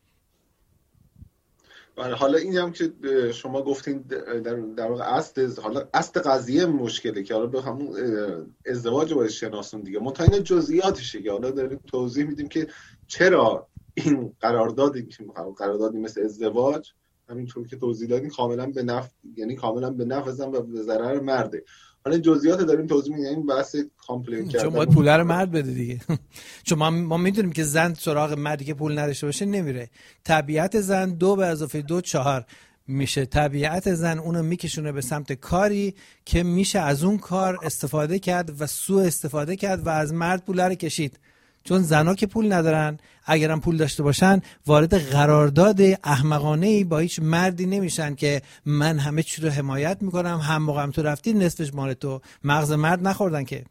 بله. حالا این هم که شما گفتین در در واقع اصل حالا اصل قضیه مشکله که حالا به همون ازدواج باید شناسون دیگه. متأین جزئیاتشه که حالا داریم توضیح میدیم که چرا این قراردادی که قراردادی مثل ازدواج همینطور که توضیح دادیم کاملا به نفع، یعنی کاملا به نفع زن و به ضرر مرده. حالا جزئیات داریم توضیح میدیم، این بحث کامپلیت کردن. چون باید پول رو مرد بده دیگه. چون ما ما میدونیم که زن سراغ مردی که پول نداشته باشه نمیره. طبیعت زن دو به اضافه دو چهار میشه. طبیعت زن اونو میکشونه به سمت کاری که میشه از اون کار استفاده کرد و سوء استفاده کرد و از مرد پول رو کشید. چون زنا که پول ندارن، اگرم پول داشته باشن وارد قرارداد احمقانه‌ای با هیچ مردی نمیشن که من همه چی رو حمایت میکنم، هم موقعم تو رفتی نصفش مال تو. مغز مرد نخوردن که.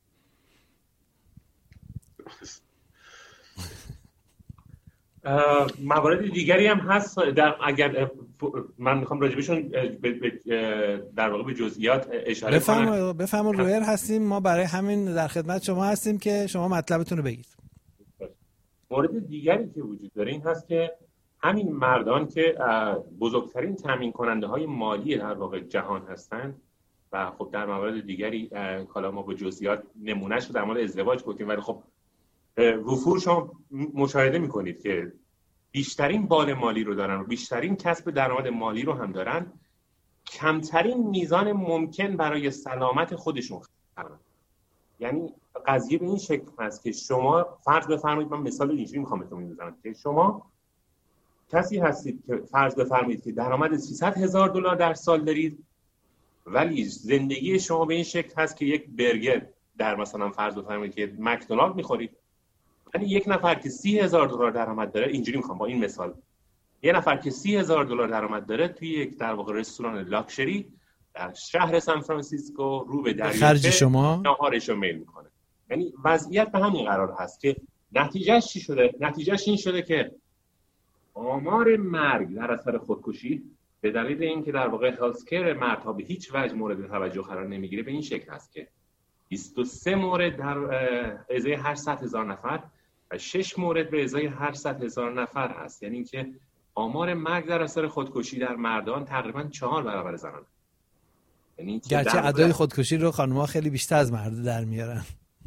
موارد دیگری هم هست در اگر من میخوام راجبشون در واقع به جزئیات اشاره بفهم کنم. بفهم رویر هستیم، ما برای همین در خدمت شما هستیم که شما مطلبتون رو بگید. مورد دیگری که وجود داره این هست که همین مردان که بزرگترین تامین کننده های مالی در واقع جهان هستند و خب در موارد دیگری حالا ما به جزئیات نمونهش رو در مورد ازدواج گفتیم، ولی خب وفور شما مشاهده میکنید که بیشترین بار مالی رو دارن و بیشترین کسب درآمد مالی رو هم دارن، کمترین میزان ممکن برای سلامت خودشون خرجن. یعنی قضیه به این شکل هست که شما فرض بفرمایید، من مثال اینجوری میخوام بهتون بزنم که شما کسی هستید که فرض بفرمایید که درآمد سیصد هزار دلار در سال دارید، ولی زندگی شما به این شکل هست که یک برگر در مثلا فرض بفرمایید که مکدونالد میخورید، ولی یک نفر که سی هزار دلار درآمد داره، اینجوری میخوام با این مثال، یه نفر که سی هزار دلار درآمد داره توی یک در واقع رستوران لاکچری در شهر سان فرانسیسکو رو به دریاچه شما ناهارش رو میل میکنه. یعنی وضعیت به همین قرار هست که نتیجهش چی شده؟ نتیجهش این شده که آمار مرگ در اثر خودکشی به دلیل اینکه در واقع هلسکر مردها به هیچ وجه مورد توجه قرار نمیگیره به این شکل هست که بیست و سه مورد در ازای هر صد هزار نفر و شش مورد به ازای هر صد هزار نفر هست. یعنی اینکه آمار مرگ در اثر خودکشی در مردان تقریبا چهار برابر زنان. یعنی گرچه ادای خودکشی رو خانم‌ها خیلی بیشتر از مرد در میارن.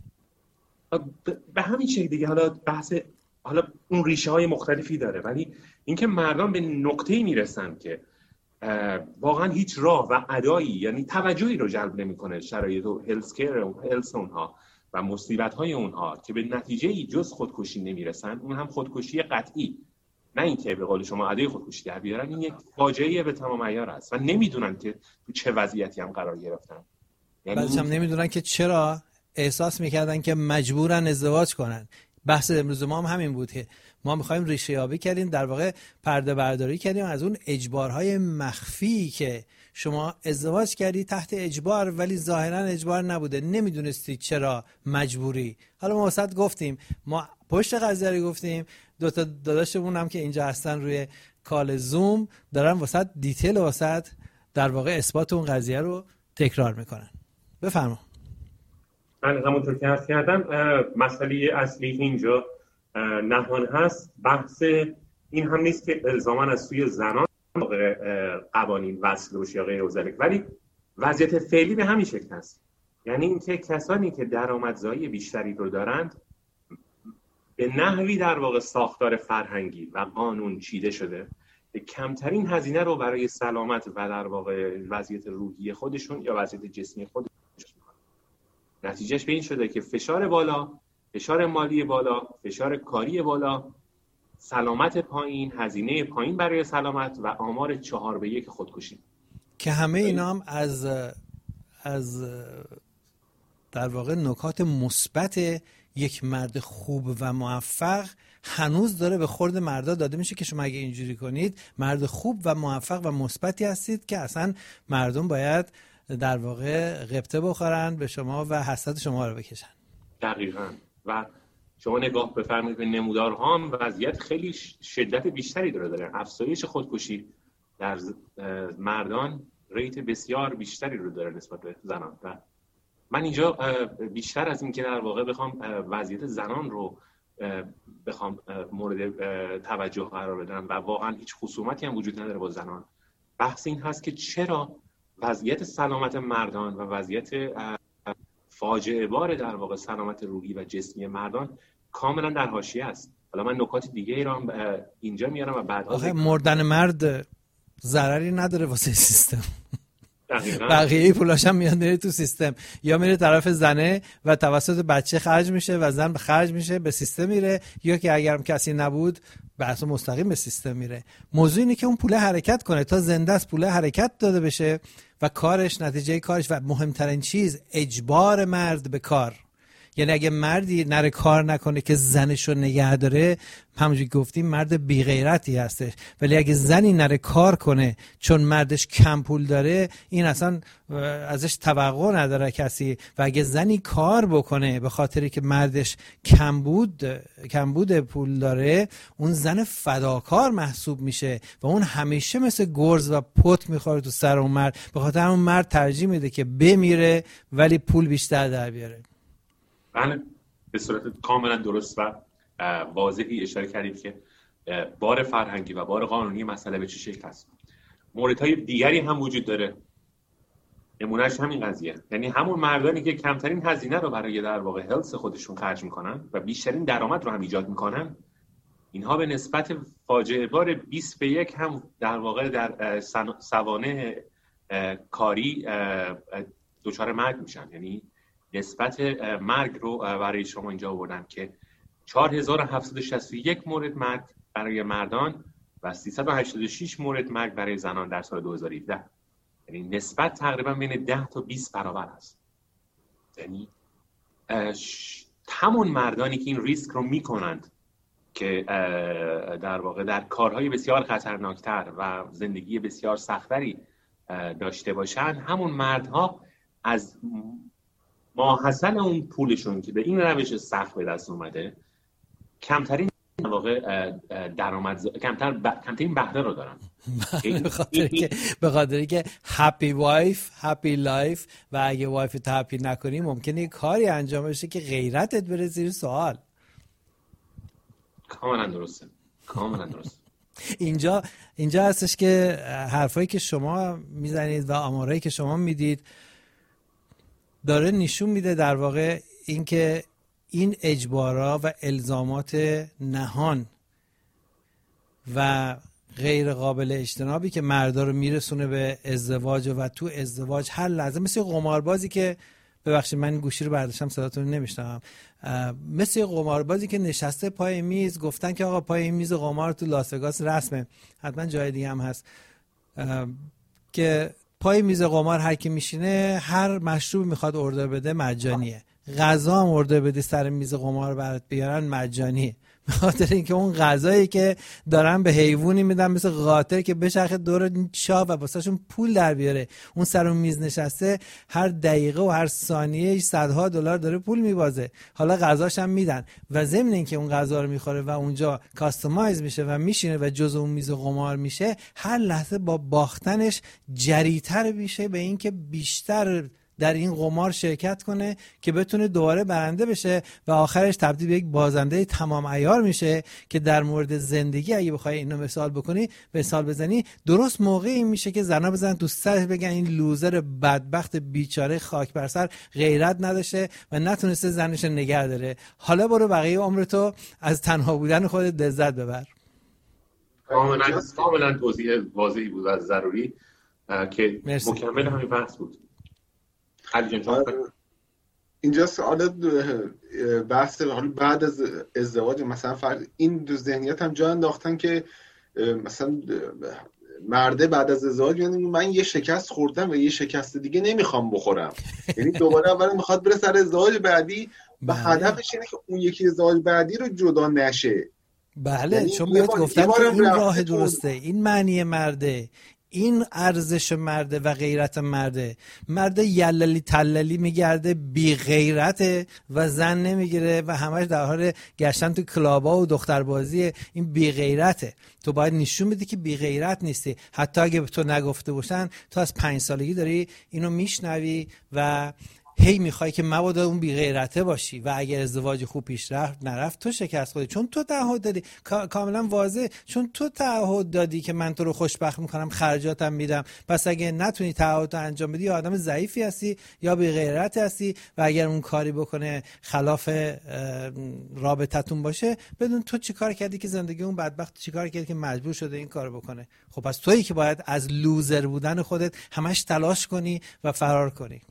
به همین شکل دیگه حالا بحث حالا اون ریشه های مختلفی داره، ولی اینکه مردان به نقطه‌ای میرسن که واقعا هیچ راه و ادایی، یعنی توجهی رو جلب نمیکنه شرایط و هلس کیر و هلس اونها و مصیبت های اونها که به نتیجه جز خودکشی نمیرسن، اون هم خودکشی قطعی، نه اینکه به قول شما ادای خودکشی در بیارن. این یک فاجعه به تمام عیار است و نمیدونن که تو چه وضعیتی هم قرار گرفتن. یعنی بعدش هم نمیدونن که چرا احساس میکردن که مجبورن ازدواج کنن. بحث امروز ما هم همین بود که ما میخوایم ریشه یابی کردیم، در واقع پرده برداری کردیم از اون اجبارهای مخفی که شما ازدواج کردی تحت اجبار ولی ظاهرا اجبار نبوده، نمیدونستی چرا مجبوری. حالا ما واسط گفتیم، ما پشت قضیه رو گفتیم، دو تا داداشمون هم که اینجا هستن روی کال زوم دارن واسط دیتیل واسط در واقع اثبات اون قضیه رو تکرار میکنن. بفرما. من همونطور که عرض کردم مسئله اصلی اینجا نهان هست، بحث این هم نیست که الزاما از سوی زنان قوانین وصل بشه یا غیر ذلک، ولی وضعیت فعلی به همین شکل است. یعنی اینکه کسانی که درآمدزایی بیشتری رو دارند به نحوی در واقع ساختار فرهنگی و قانون چیده شده که کمترین هزینه رو برای سلامت و در واقع وضعیت روحی خودشون یا وضعیت جسمی خودشون می‌کنن. نتیجهش به این شده که فشار بالا، فشار مالی بالا، فشار کاری بالا، سلامت پایین، هزینه پایین برای سلامت و آمار چهار به یک خودکشی که همه اینا هم از از در واقع نکات مثبت یک مرد خوب و موفق هنوز داره به خورد مردا داده میشه که شما اگه اینجوری کنید مرد خوب و موفق و مثبتی هستید که اصلا مردم باید در واقع غبطه بخورن به شما و حسد شما رو بکشن. دقیقاً. و شما نگاه بفرمایید به نمودارها هم وضعیت خیلی شدت بیشتری داره داره افزایش خودکشی در مردان ریت بسیار بیشتری رو داره نسبت به زنان. و من اینجا بیشتر از این که در واقع بخوام وضعیت زنان رو بخوام مورد توجه قرار بدم و واقعا هیچ خصومتی هم وجود نداره با زنان، بحث این هست که چرا وضعیت سلامت مردان و وضعیت فاجعه بار در واقع سلامت روحی و جسمی مردان کاملا در حاشیه است. حالا من نکات دیگه ای را اینجا میارم و بعدا آخه مردن مرد ضرری نداره واسه سیستم. دقیقاً. بقیه پولاش هم میاد میره تو سیستم، یا میره طرف زنه و توسط بچه خرج میشه و زن خرج میشه به سیستم میره، یا که اگرم کسی نبود بحث مستقیم به سیستم میره. موضوع اینه که اون پوله حرکت کنه، تا زنده است پوله حرکت داده بشه و کارش، نتیجه کارش و مهمترین چیز اجبار مرد به کار. یعنی اگه مردی نره کار نکنه که زنشو نگه داره، همونجوری گفتیم مرد بی غیرتی هستش. ولی اگه زنی نره کار کنه چون مردش کم پول داره، این اصلا ازش توقع نداره کسی. و اگه زنی کار بکنه به خاطری که مردش کمبود کمبود پول داره، اون زن فداکار محسوب میشه و اون همیشه مثل گرز و پت میخوره تو سر اون مرد. به خاطر اون مرد ترجیح میده که بمیره ولی پول بیشتر در بیاره. بله، به صورت کاملا درست و واضحی اشاره کردید که بار فرهنگی و بار قانونی مسئله به چه شکل است. موردهای دیگری هم وجود داره، نمونهش همین قضیه، یعنی همون مردانی که کمترین هزینه رو برای در واقع هلس خودشون خرج میکنن و بیشترین درآمد رو هم ایجاد میکنن، اینها به نسبت فاجعه بار بیست به یک هم در واقع در سوانح کاری دچار مرگ میشن. یعنی نسبت مرگ رو برای شما اینجا آوردم که چهار هزار و هفتصد و شصت و یک مورد مرگ برای مردان و سیصد و هشتاد و شش مورد مرگ برای زنان در سال دو هزار و هفده. یعنی نسبت تقریبا بین ده تا بیست برابر است. یعنی همون مردانی که این ریسک رو میکنند که در واقع در کارهای بسیار خطرناکتر و زندگی بسیار سختری داشته باشند، همون مردها از ماحصل اون پولشون که به این روش سخت به دست اومده کمترین در واقع درآمد کمتر ب... کمترین بهره رو دارن. به خاطر که به خاطر که هپی وایف هپی لایف، و اگه وایف تو هپی نکنی ممکنه کاری انجام بشه که غیرتت بره زیر سوال. کاملا درسته، کاملا درسته. اینجا اینجا هستش که حرفایی که شما میزنید و آمارایی که شما میدید داره نشون میده در واقع اینکه این اجبارا و الزامات نهان و غیر قابل اجتنابی که مردا رو میرسونه به ازدواج و تو ازدواج هر لحظه مثل قماربازی که ببخشید من گوشی رو برداشتم صداتون رو نمیشنوم، مثل قماربازی که نشسته پای میز، گفتن که آقا پای میز قمار تو لاس وگاس رسمه، حتما جای دیگه هم هست که پای میز قمار هر کی میشینه هر مشروب میخواد اوردر بده مجانیه، غذا هم اوردر بده سر میز قمار برات بیارن مجانیه، به خاطر اینکه اون غذایی که دارن به حیوانی میدن مثل قاطر که بچرخه دور چاه و واسهشون پول در بیاره، اون سر اون میز نشسته هر دقیقه و هر ثانیه صدها دلار داره پول میبازه، حالا غذاش هم میدن و ضمن اینکه اون غذا رو میخوره و اونجا کاستماایز میشه و میشینه و جزء اون میز قمار میشه، هر لحظه با باختنش جری‌تر میشه به اینکه بیشتر در این قمار شرکت کنه که بتونه دوباره برنده بشه و آخرش تبدیل به یک بازنده تمام عیار میشه که در مورد زندگی اگه بخوای اینو مثال بکنی مثال بزنی درست موقعی میشه که زنا بزنن تو سرش بگن این لوزر بدبخت بیچاره خاک بر سر غیرت نداشته و نتونسته زنش نگه داره، حالا برو بقیه عمرتو از تنها بودن خودت لذت ببر. کاملا کاملا توضیح واضحی بود و ضروری که مرسی. مکمل همین بحث بود. اینجا سوال بحث حالا بعد از ازدواج مثلا فرد این دو ذهنیت هم جا انداختن که مثلا مرده بعد از ازدواج یعنی من یه شکست خوردم و یه شکست دیگه نمیخوام بخورم، یعنی دوباره اول میخواد بره سر ازدواج بعدی و هدفش اینه که اون یکی ازدواج بعدی رو جدا نشه. بله یعنی چون بهت گفتم که این راه درسته، این معنی مرده، این ارزش مرده و غیرت مرده. مرده یللی تللی میگرده بی غیرته و زن نمیگیره و همش در حال گشتن تو کلابا و دختربازی، این بی غیرته. تو باید نشون بدی که بی غیرت نیستی، حتی اگه تو نگفته باشن تو از پنج سالگی داری اینو میشنوی و هی میخوای که مبادا اون بی غیرته باشی و اگر ازدواج خوب پیش رفت نرفت تو شکست خوردی، چون تو تعهد دادی. کاملا واضح، چون تو تعهد دادی که من تو رو خوشبخت میکنم، خرجاتم میدم، پس اگه نتونی تعهدتو انجام بدی یا آدم ضعیفی هستی یا بی غیرت هستی و اگر اون کاری بکنه خلاف رابطتون باشه بدون تو چیکار کردی که زندگی اون بدبخت چیکار کردی که مجبور شده این کارو بکنه. خب پس تویی که باید از لوزر بودن خودت همش تلاش کنی و فرار کنی.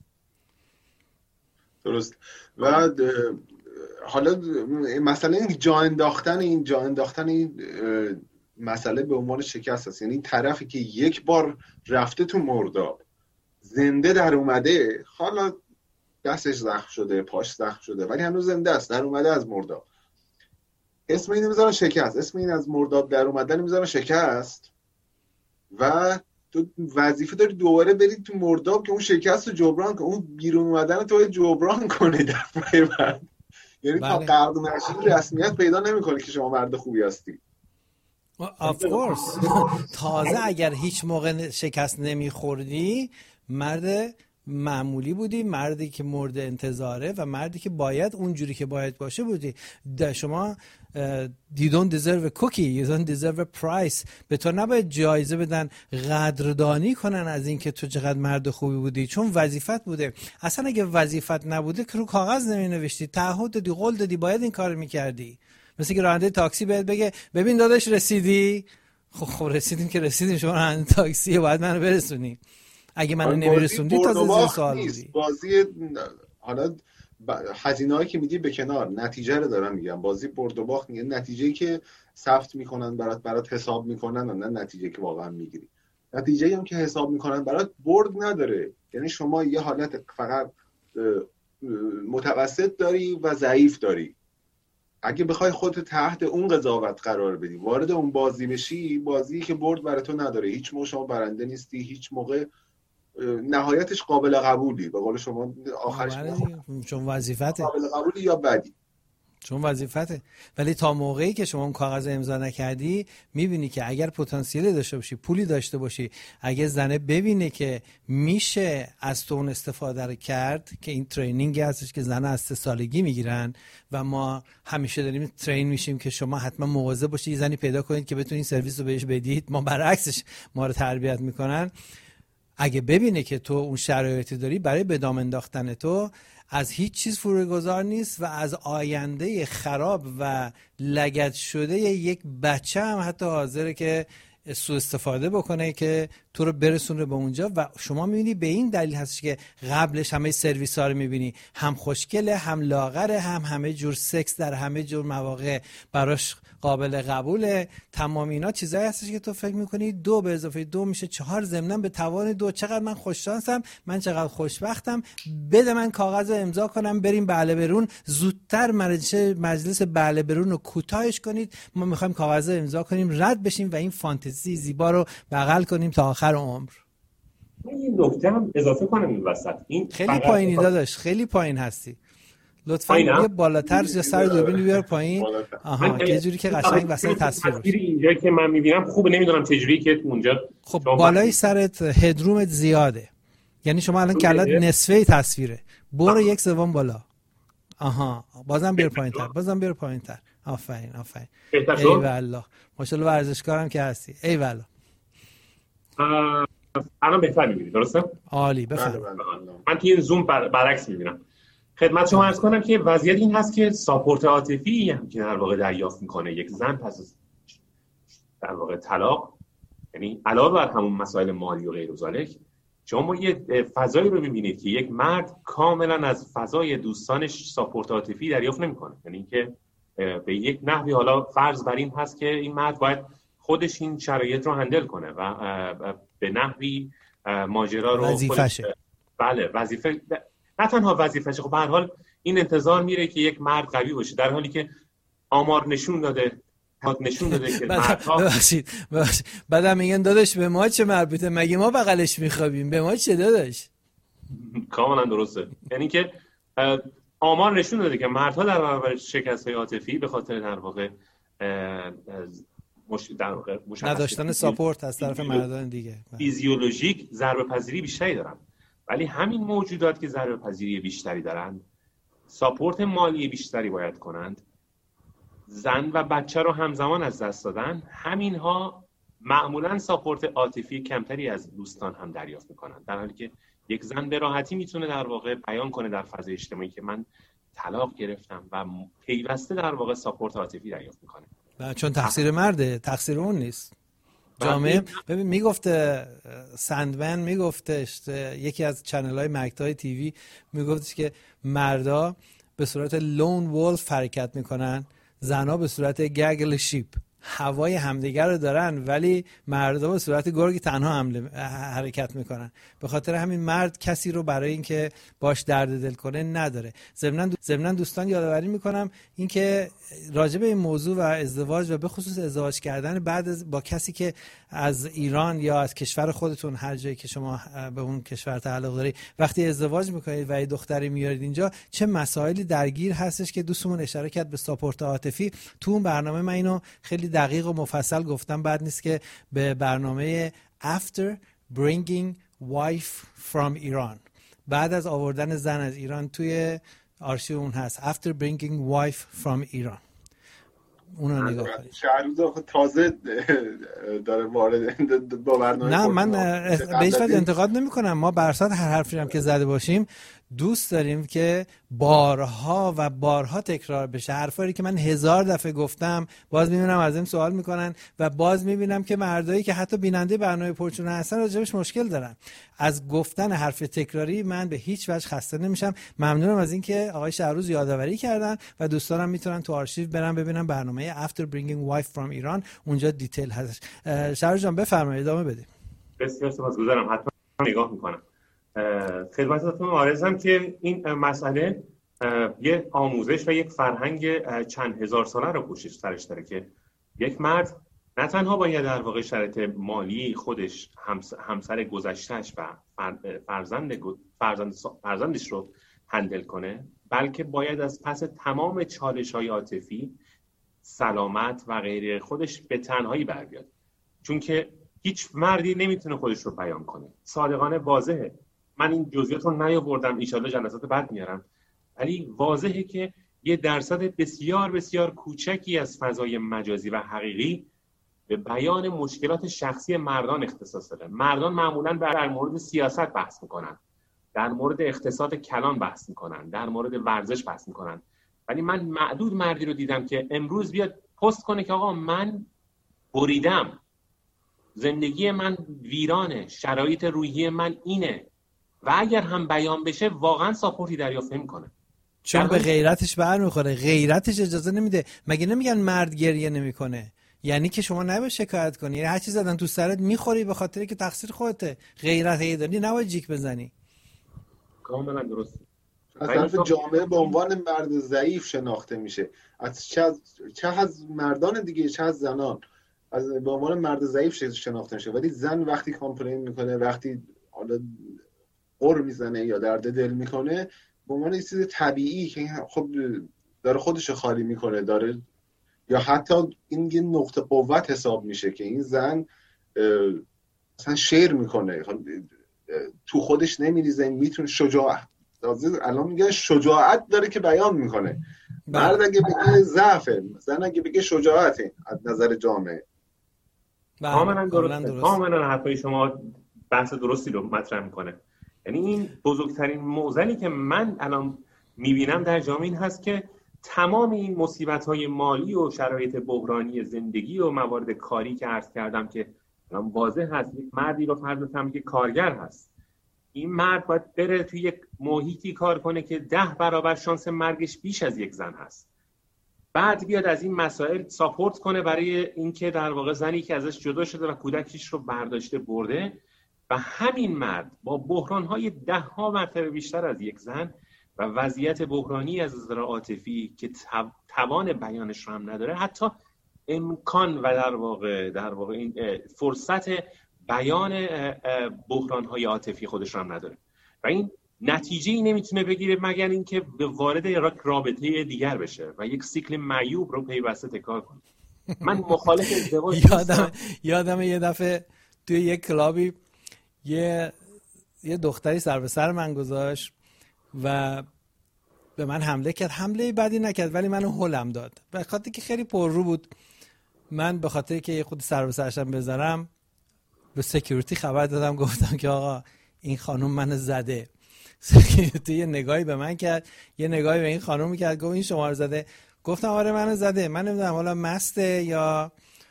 درست. و حالا مثلا این جا انداختن این جا انداختن این مسئله به عنوان شکست است، یعنی این طرفی که یک بار رفته تو مرداب زنده در اومده، حالا دستش زخم شده پاش زخم شده ولی هنوز زنده است، در اومده از مرداب، اسم اینو میذارن شکست، اسم این از مرداب در اومدن میذارن شکست و تو وظیفه داری دوباره بری تو مرداب که اون شکست رو جبران کنی، اون بیرون اومدن تو جبران کنی در بعد. یعنی تا قرض نشی رسمیت پیدا نمی‌کنی که شما مرد خوبی هستی. of course. تازه اگر هیچ موقع شکست نمیخوردی مرد معمولی بودی، مردی که مورد انتظاره و مردی که باید اونجوری که باید باشه بودی. شما you don't deserve a cookie, you don't deserve a price. به تو نباید جایزه بدن، قدردانی کنن از این که تو چقدر مرد خوبی بودی، چون وظیفت بوده. اصلا اگه وظیفت نبوده که رو کاغذ نمی نوشتی، تعهد دادی، قول دادی، باید این کار میکردی. مثل که راننده تاکسی بهت بگه ببین داداش رسیدی، خب خب رسیدیم که رسیدیم، شما راننده تاکسیه باید منو برسونی. اگه منو نمیرسوندی تا زیر سوال بودی. بازی حالا هزینه‌ای که میدی به کنار، نتیجه رو دارم میگم. بازی برد و باخت میگه نتیجه‌ای که ثبت میکنن برات برات حساب میکنن و نه نتیجه‌ای که واقعا میگیری. نتیجه‌ای هم که حساب میکنن برات برد نداره، یعنی شما یه حالت فقط متوسط داری و ضعیف داری. اگه بخوای خودت تحت اون قضاوت قرار بدی، وارد اون بازی بشی، بازی که برد برای تو نداره، هیچ موقع شما برنده نیستی، هیچ موقع نهایتش قابل قبولی، به قول شما آخرش چون وظیفته قابل قبولی یا بدی، چون وظیفته. ولی تا موقعی که شما اون کاغذ امضا نکردی میبینی که اگر پتانسیلی داشته باشی، پولی داشته باشی، اگه زنه ببینه که میشه از تو اون استفاده رو کرد، که این ترینینگی هستش که زنه از سه سالگی میگیرن و ما همیشه داریم ترین میشیم که شما حتما مواظب باشید یه زنی پیدا کنید که بتونید سرویس رو بهش بدید، ما برعکسش ما رو تربیت میکنن. اگه ببینه که تو اون شرایطی داری برای به دام انداختن تو، از هیچ چیز فروگذار نیست و از آینده خراب و لگد شده یک بچه هم حتی حاضره که سوء استفاده بکنه که تو رو برسونه به اونجا. و شما میبینی به این دلیل هست که قبلش همه سرویس ها رو میبینی هم خوشگله، هم لاغره، هم همه جور سکس در همه جور مواقع براش قابل قبوله. تمام اینا چیزایی هستش که تو فکر میکنی دو به اضافه دو میشه چهار، ضمناً به توان دو. چقدر من خوششانسم، من چقدر خوشبختم، بده من کاغذ رو امضا کنم بریم بله برون. زودتر مجلس بله برون رو کوتاهش کنید، ما میخوایم کاغذ رو امضا کنیم رد بشیم و این فانتزی زیبا رو بغل کنیم تا آخر عمر. این نکته هم اضافه کنم این وسط، این خیلی پایینی داداش، خیلی پایین هستی، لطفاً یه بالاتر یا سر دوربین بیار پایین. آها یه جوری که قشنگ وسط تصویر باشه. اینجا که من میبینم خوبه، نمیدونم چجوری که اونجا. خب بالای سرت هدرومت زیاده، یعنی شما الان کلت نصفه تصویره، برو یک سوم بالا. آها بازم بیار پایینتر، بازم بیار پایینتر. آفرین آفرین. ای والله ماشاءالله ورزشکارم که هستی. ای والله. الان بهتر میبینی درسته؟ عالی بفرمایید. من توی این زوم بر... برعکس میبینم. خدمت شما عرض کنم که وضعیت این هست که ساپورت عاطفی هم که در واقع دریافت میکنه یک زن پس از در واقع طلاق، یعنی علاوه بر همون مسائل مالی و غیر و ذالک، شما یه فضایی رو میبینید که یک مرد کاملا از فضای دوستانش ساپورت عاطفی دریافت نمیکنه. یعنی اینکه به یک نحوی، حالا فرض بر این هست که این مرد باید خودش این شرایط رو هندل کنه و به نحوی ماجرا رو وظیفشه. بله وظیفه، نه تنها وظیفه‌شه، خب به هر حال این انتظار میره که یک مرد قوی باشه، در حالی که آمار نشون داده نشون داده که مردها ببخشید بعدم میگن داداش به ما چه مربوطه، مگه ما بغلش میخوابیم، به ما چه داداش. کاملا درسته، یعنی که آمار نشون داده که مردها در برابر شکست‌های عاطفی به خاطر در واقع مش... در واقع نداشتن ساپورت از طرف مردان دیگه فیزیولوژیک ضربه پذیری بیشتری دارن. ولی همین موجودات که ضربه پذیری بیشتری دارند، ساپورت مالی بیشتری باید کنند، زن و بچه رو همزمان از دست دادن، همینها معمولاً ساپورت عاطفی کمتری از دوستان هم دریافت میکنن، در حالی که یک زن به راحتی میتونه در واقع بیان کنه در فضای اجتماعی که من طلاق گرفتم و پیوسته در واقع ساپورت عاطفی دریافت میکنه. چون تقصیر مرده، تقصیر اون نیست. جامعه ببین میگفته سندمن، میگفتش یکی از چنل های مکتای تیوی میگفتش که مردا به صورت لون وولف حرکت میکنن، زنها به صورت گگل شیپ، هوای همدیگر رو دارن ولی مردا به صورت گرگ تنها حمله حرکت میکنن. به خاطر همین مرد کسی رو برای اینکه باش درد دل کنه نداره. ضمناً ضمناً دوستان یادآوری میکنم اینکه راجع به این موضوع و ازدواج و به خصوص ازدواج کردن بعد از با کسی که از ایران یا از کشور خودتون، هر جایی که شما به اون کشور تعلق داری، وقتی ازدواج میکنید و یه دختری میارید اینجا، چه مسائلی درگیر هستش که دوستمون اشاره کرد به ساپورت عاطفی. تو اون برنامه من اینو خیلی دقیق و مفصل گفتم، بعد نیست که به برنامه After Bringing Wife from Iran، بعد از آوردن زن از ایران، توی آرشیو اون هست After Bringing Wife from Iran، اونو نگاه کنید. شهروز تازه داره وارد با برنامه. نه من به هیچ وجه انتقاد نمی کنم، ما برصد هر حرفی هم که زده باشیم دوست داریم که بارها و بارها تکرار بشه. حرفایی که من هزار دفعه گفتم باز میبینم از این سوال میکنن و باز میبینم که مردایی که حتی بیننده برنامه پرچونه هستن راجبش مشکل دارن. از گفتن حرف تکراری من به هیچ وجه خسته نمیشم. ممنونم از اینکه آقای شهروز یادآوری کردن و دوستانم میتونن تو آرشیو برن ببینن برنامه After Bringing Wife from Iran، اونجا دیتیل هست. شهروز جان بفرمایید ادامه بدید. بسیار سپاسگزارم، حتما نگاه میکنم. خدمتتون عرضم که این مسئله یک آموزش و یک فرهنگ چند هزار ساله رو پشت سرش داره که یک مرد نه تنها باید در واقع شرایط مالی خودش، همسر گذشتهش و فرزند فرزند فرزندش رو هندل کنه، بلکه باید از پس تمام چالش‌های عاطفی، سلامت و غیره خودش به تنهایی بر بیاد. چون که هیچ مردی نمیتونه خودش رو بیان کنه. صادقانه واضحه. من این جزئیات رو نیاوردم، ان شاءالله جلسات بعد میارم، ولی واضحه که یه درصد بسیار بسیار کوچکی از فضای مجازی و حقیقی به بیان مشکلات شخصی مردان اختصاص داره. مردان معمولاً در مورد سیاست بحث میکنن، در مورد اقتصاد کلان بحث میکنن، در مورد ورزش بحث میکنن، ولی من معدود مردی رو دیدم که امروز بیاد پست کنه که آقا من بریدم، زندگی من ویرانه، شرایط روحی من اینه، و اگر هم بیان بشه واقعا ساپورتی دریافت نمیکنه، چون به غیرتش برمیخوره. غیرتش اجازه نمیده. مگه نمیگن مرد گریه نمیکنه؟ یعنی که شما نباید شکایت کنی، یعنی هر چیز زدن تو سرت میخوری به خاطر که تقصیر خودته. غیرت هی داری نباید جیک بزنی. کاملا درست. از طرف جامعه به عنوان مرد ضعیف شناخته میشه، از چه از چه از مردان دیگه چه از زنان، از به عنوان مرد ضعیف شناخته میشه. ولی زن وقتی کامپلین میکنه، وقتی حالا قر میزنه یا درد دل میکنه، به عنوان یه چیز طبیعی که خب داره خودش خالی میکنه، داره، یا حتی این یه نقطه قوت حساب میشه که این زن مثلا شیر میکنه، تو خودش نمیریزه، میتونه شجاعت، الان میگه شجاعت داره که بیان میکنه. مرد اگه بگه ضعفه، زن اگه بگه شجاعته از نظر جامعه. کاملا درسته. کاملا حرفای شما بحث درستی رو مطرح میکنه. یعنی این بزرگترین معضلی که من الان میبینم در جامعه این هست که تمام این مصیبت‌های مالی و شرایط بحرانی زندگی و موارد کاری که عرض کردم که الان واضح هست، یک مردی رو فرض کنم که کارگر هست، این مرد باید بره توی یک محیطی کار کنه که ده برابر شانس مرگش بیش از یک زن هست، بعد بیاد از این مسائل ساپورت کنه برای اینکه در واقع زنی که ازش جدا شده و کودکش رو برداشته برده، و همین مرد با بحران‌های ده ها مرتبه بیشتر از یک زن و وضعیت بحرانی از نظر عاطفی که توان بیانش رو هم نداره، حتی امکان و در واقع در واقع این فرصت بیان بحران‌های عاطفی خودش رو هم نداره، و این نتیجه‌ای نمیتونه بگیره مگر اینکه به وارد یک رابطه دیگر بشه و یک سیکل معیوب رو پیوسته تکرار کنه. من مخالف ازدواج یادم یادم یه دفعه توی یک کلابی یه یه دختری سر به سر من گذاشت و به من حمله کرد. حمله بدی نکرد ولی منو هلم داد، به خاطر که خیلی پررو بود. من به خاطر که خود سر به سرشم بذارم به سکیوریتی خبر دادم، گفتم که آقا این خانم منو زده. سکیوریتی یه نگاهی به من کرد، یه نگاهی به این خانم کرد، گفت این شما رو زده؟ گفتم آره منو زده. من نمیدونم حالا مسته یا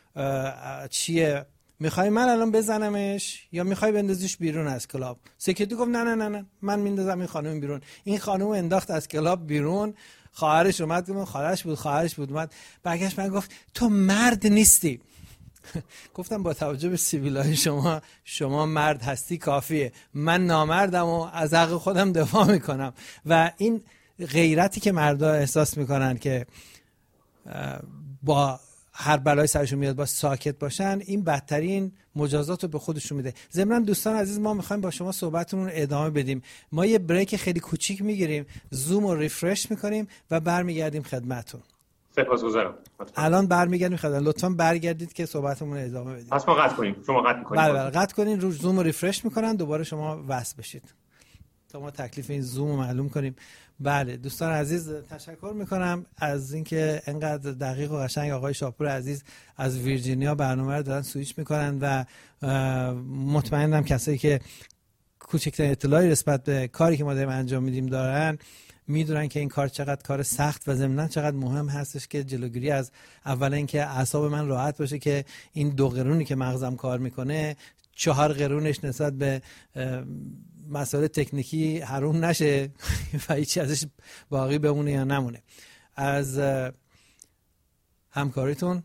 چیه، میخوای من الان بزنمش یا میخوای بندازیش بیرون از کلاب؟ سکیوریتی گفت نه نه نه نه من میندازم این خانم بیرون. این خانم انداخت از کلاب بیرون. خواهرش اومد، گفت خواهرش بود خواهرش بود اومد برگشت من گفت تو مرد نیستی. گفتم با توجه به سیبیلای شما شما مرد هستی کافیه، من نامردم و از حق خودم دفاع میکنم. و این غیرتی که مردا احساس میکنن که با هر بلای سرشون میاد با ساکت باشن، این بدترین مجازات رو به خودشون میده. ضمن دوستان عزیز، ما میخوایم با شما صحبتمون رو ادامه بدیم. ما یه بریک خیلی کوچیک میگیریم، زوم رو ریفرش میکنیم و برمیگردیم خدمتتون. سپاسگزارم. الان برمیگردیم خدمت. لطفاً برگردید که صحبتمون رو ادامه بدیم. پس ما قطع کنیم، شما قطع می‌کنید. بله بله قطع کنین، رو زوم رو ریفرش میکنن، دوباره شما وصل بشید تا ما تکلیف این زوم رو معلوم کنیم. بله دوستان عزیز، تشکر میکنم از اینکه انقدر دقیق و قشنگ آقای شاپور عزیز از ویرجینیا برنامه رو دارن سویچ میکنن و مطمئنم کسایی که کوچکترین اطلاعی نسبت به کاری که ما داریم انجام میدیم دارن میدونن که این کار چقدر کار سخت و ضمناً چقدر مهم هستش که جلوگیری از اولا اینکه اعصاب من راحت باشه که این دو قرونی که مغزم کار میکنه چهار قرونش نسبت به مسائل تکنیکی حروم نشه و هیچی ازش باقی بمونه یا نمونه. از همکاریتون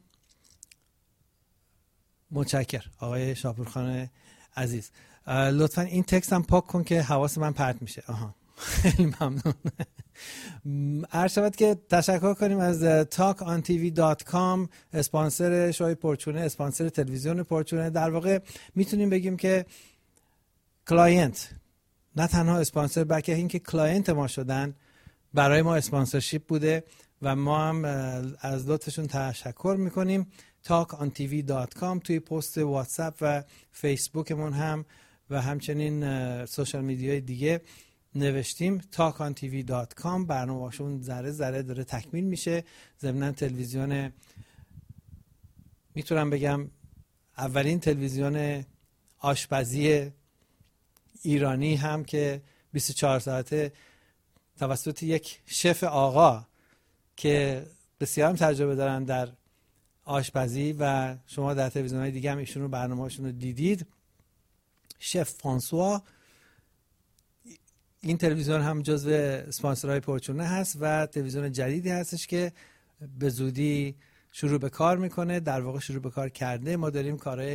متشکر آقای شاپورخان عزیز. لطفا این تکست هم پاک کن که حواس من پرت میشه. آها خیلی ممنون. عرض شود که تشکر کنیم از تاک آن تی وی دات کام، اسپانسر شوی پرچونه، اسپانسر تلویزیون پرچونه. در واقع میتونیم بگیم که کلاینت، نه تنها اسپانسر بلکه اینکه کلاینت ما شدن برای ما اسپانسرشیپ بوده و ما هم از لطفشون تشکر میکنیم. تاک آن تی وی دات کام توی پست واتساپ و فیسبوکمون هم و همچنین سوشال میدیای دیگه نوشتیم تاک آن تی وی دات کام. برنامه‌شون ذره ذره داره تکمیل میشه. ضمن تلویزیون میتونم بگم اولین تلویزیون آشپزی ایرانی هم که بیست و چهار ساعته توسط یک شف آقا که بسیار هم تجربه دارن در آشپزی و شما در تلویزیون‌های دیگه هم ایشون رو برنامه‌هاشون رو دیدید، شف فرانسوا. این تلویزیون هم جزو اسپانسرهای پرچونه هست و تلویزیون جدیدی هستش که به زودی شروع به کار میکنه، در واقع شروع به کار کرده. ما داریم کارهای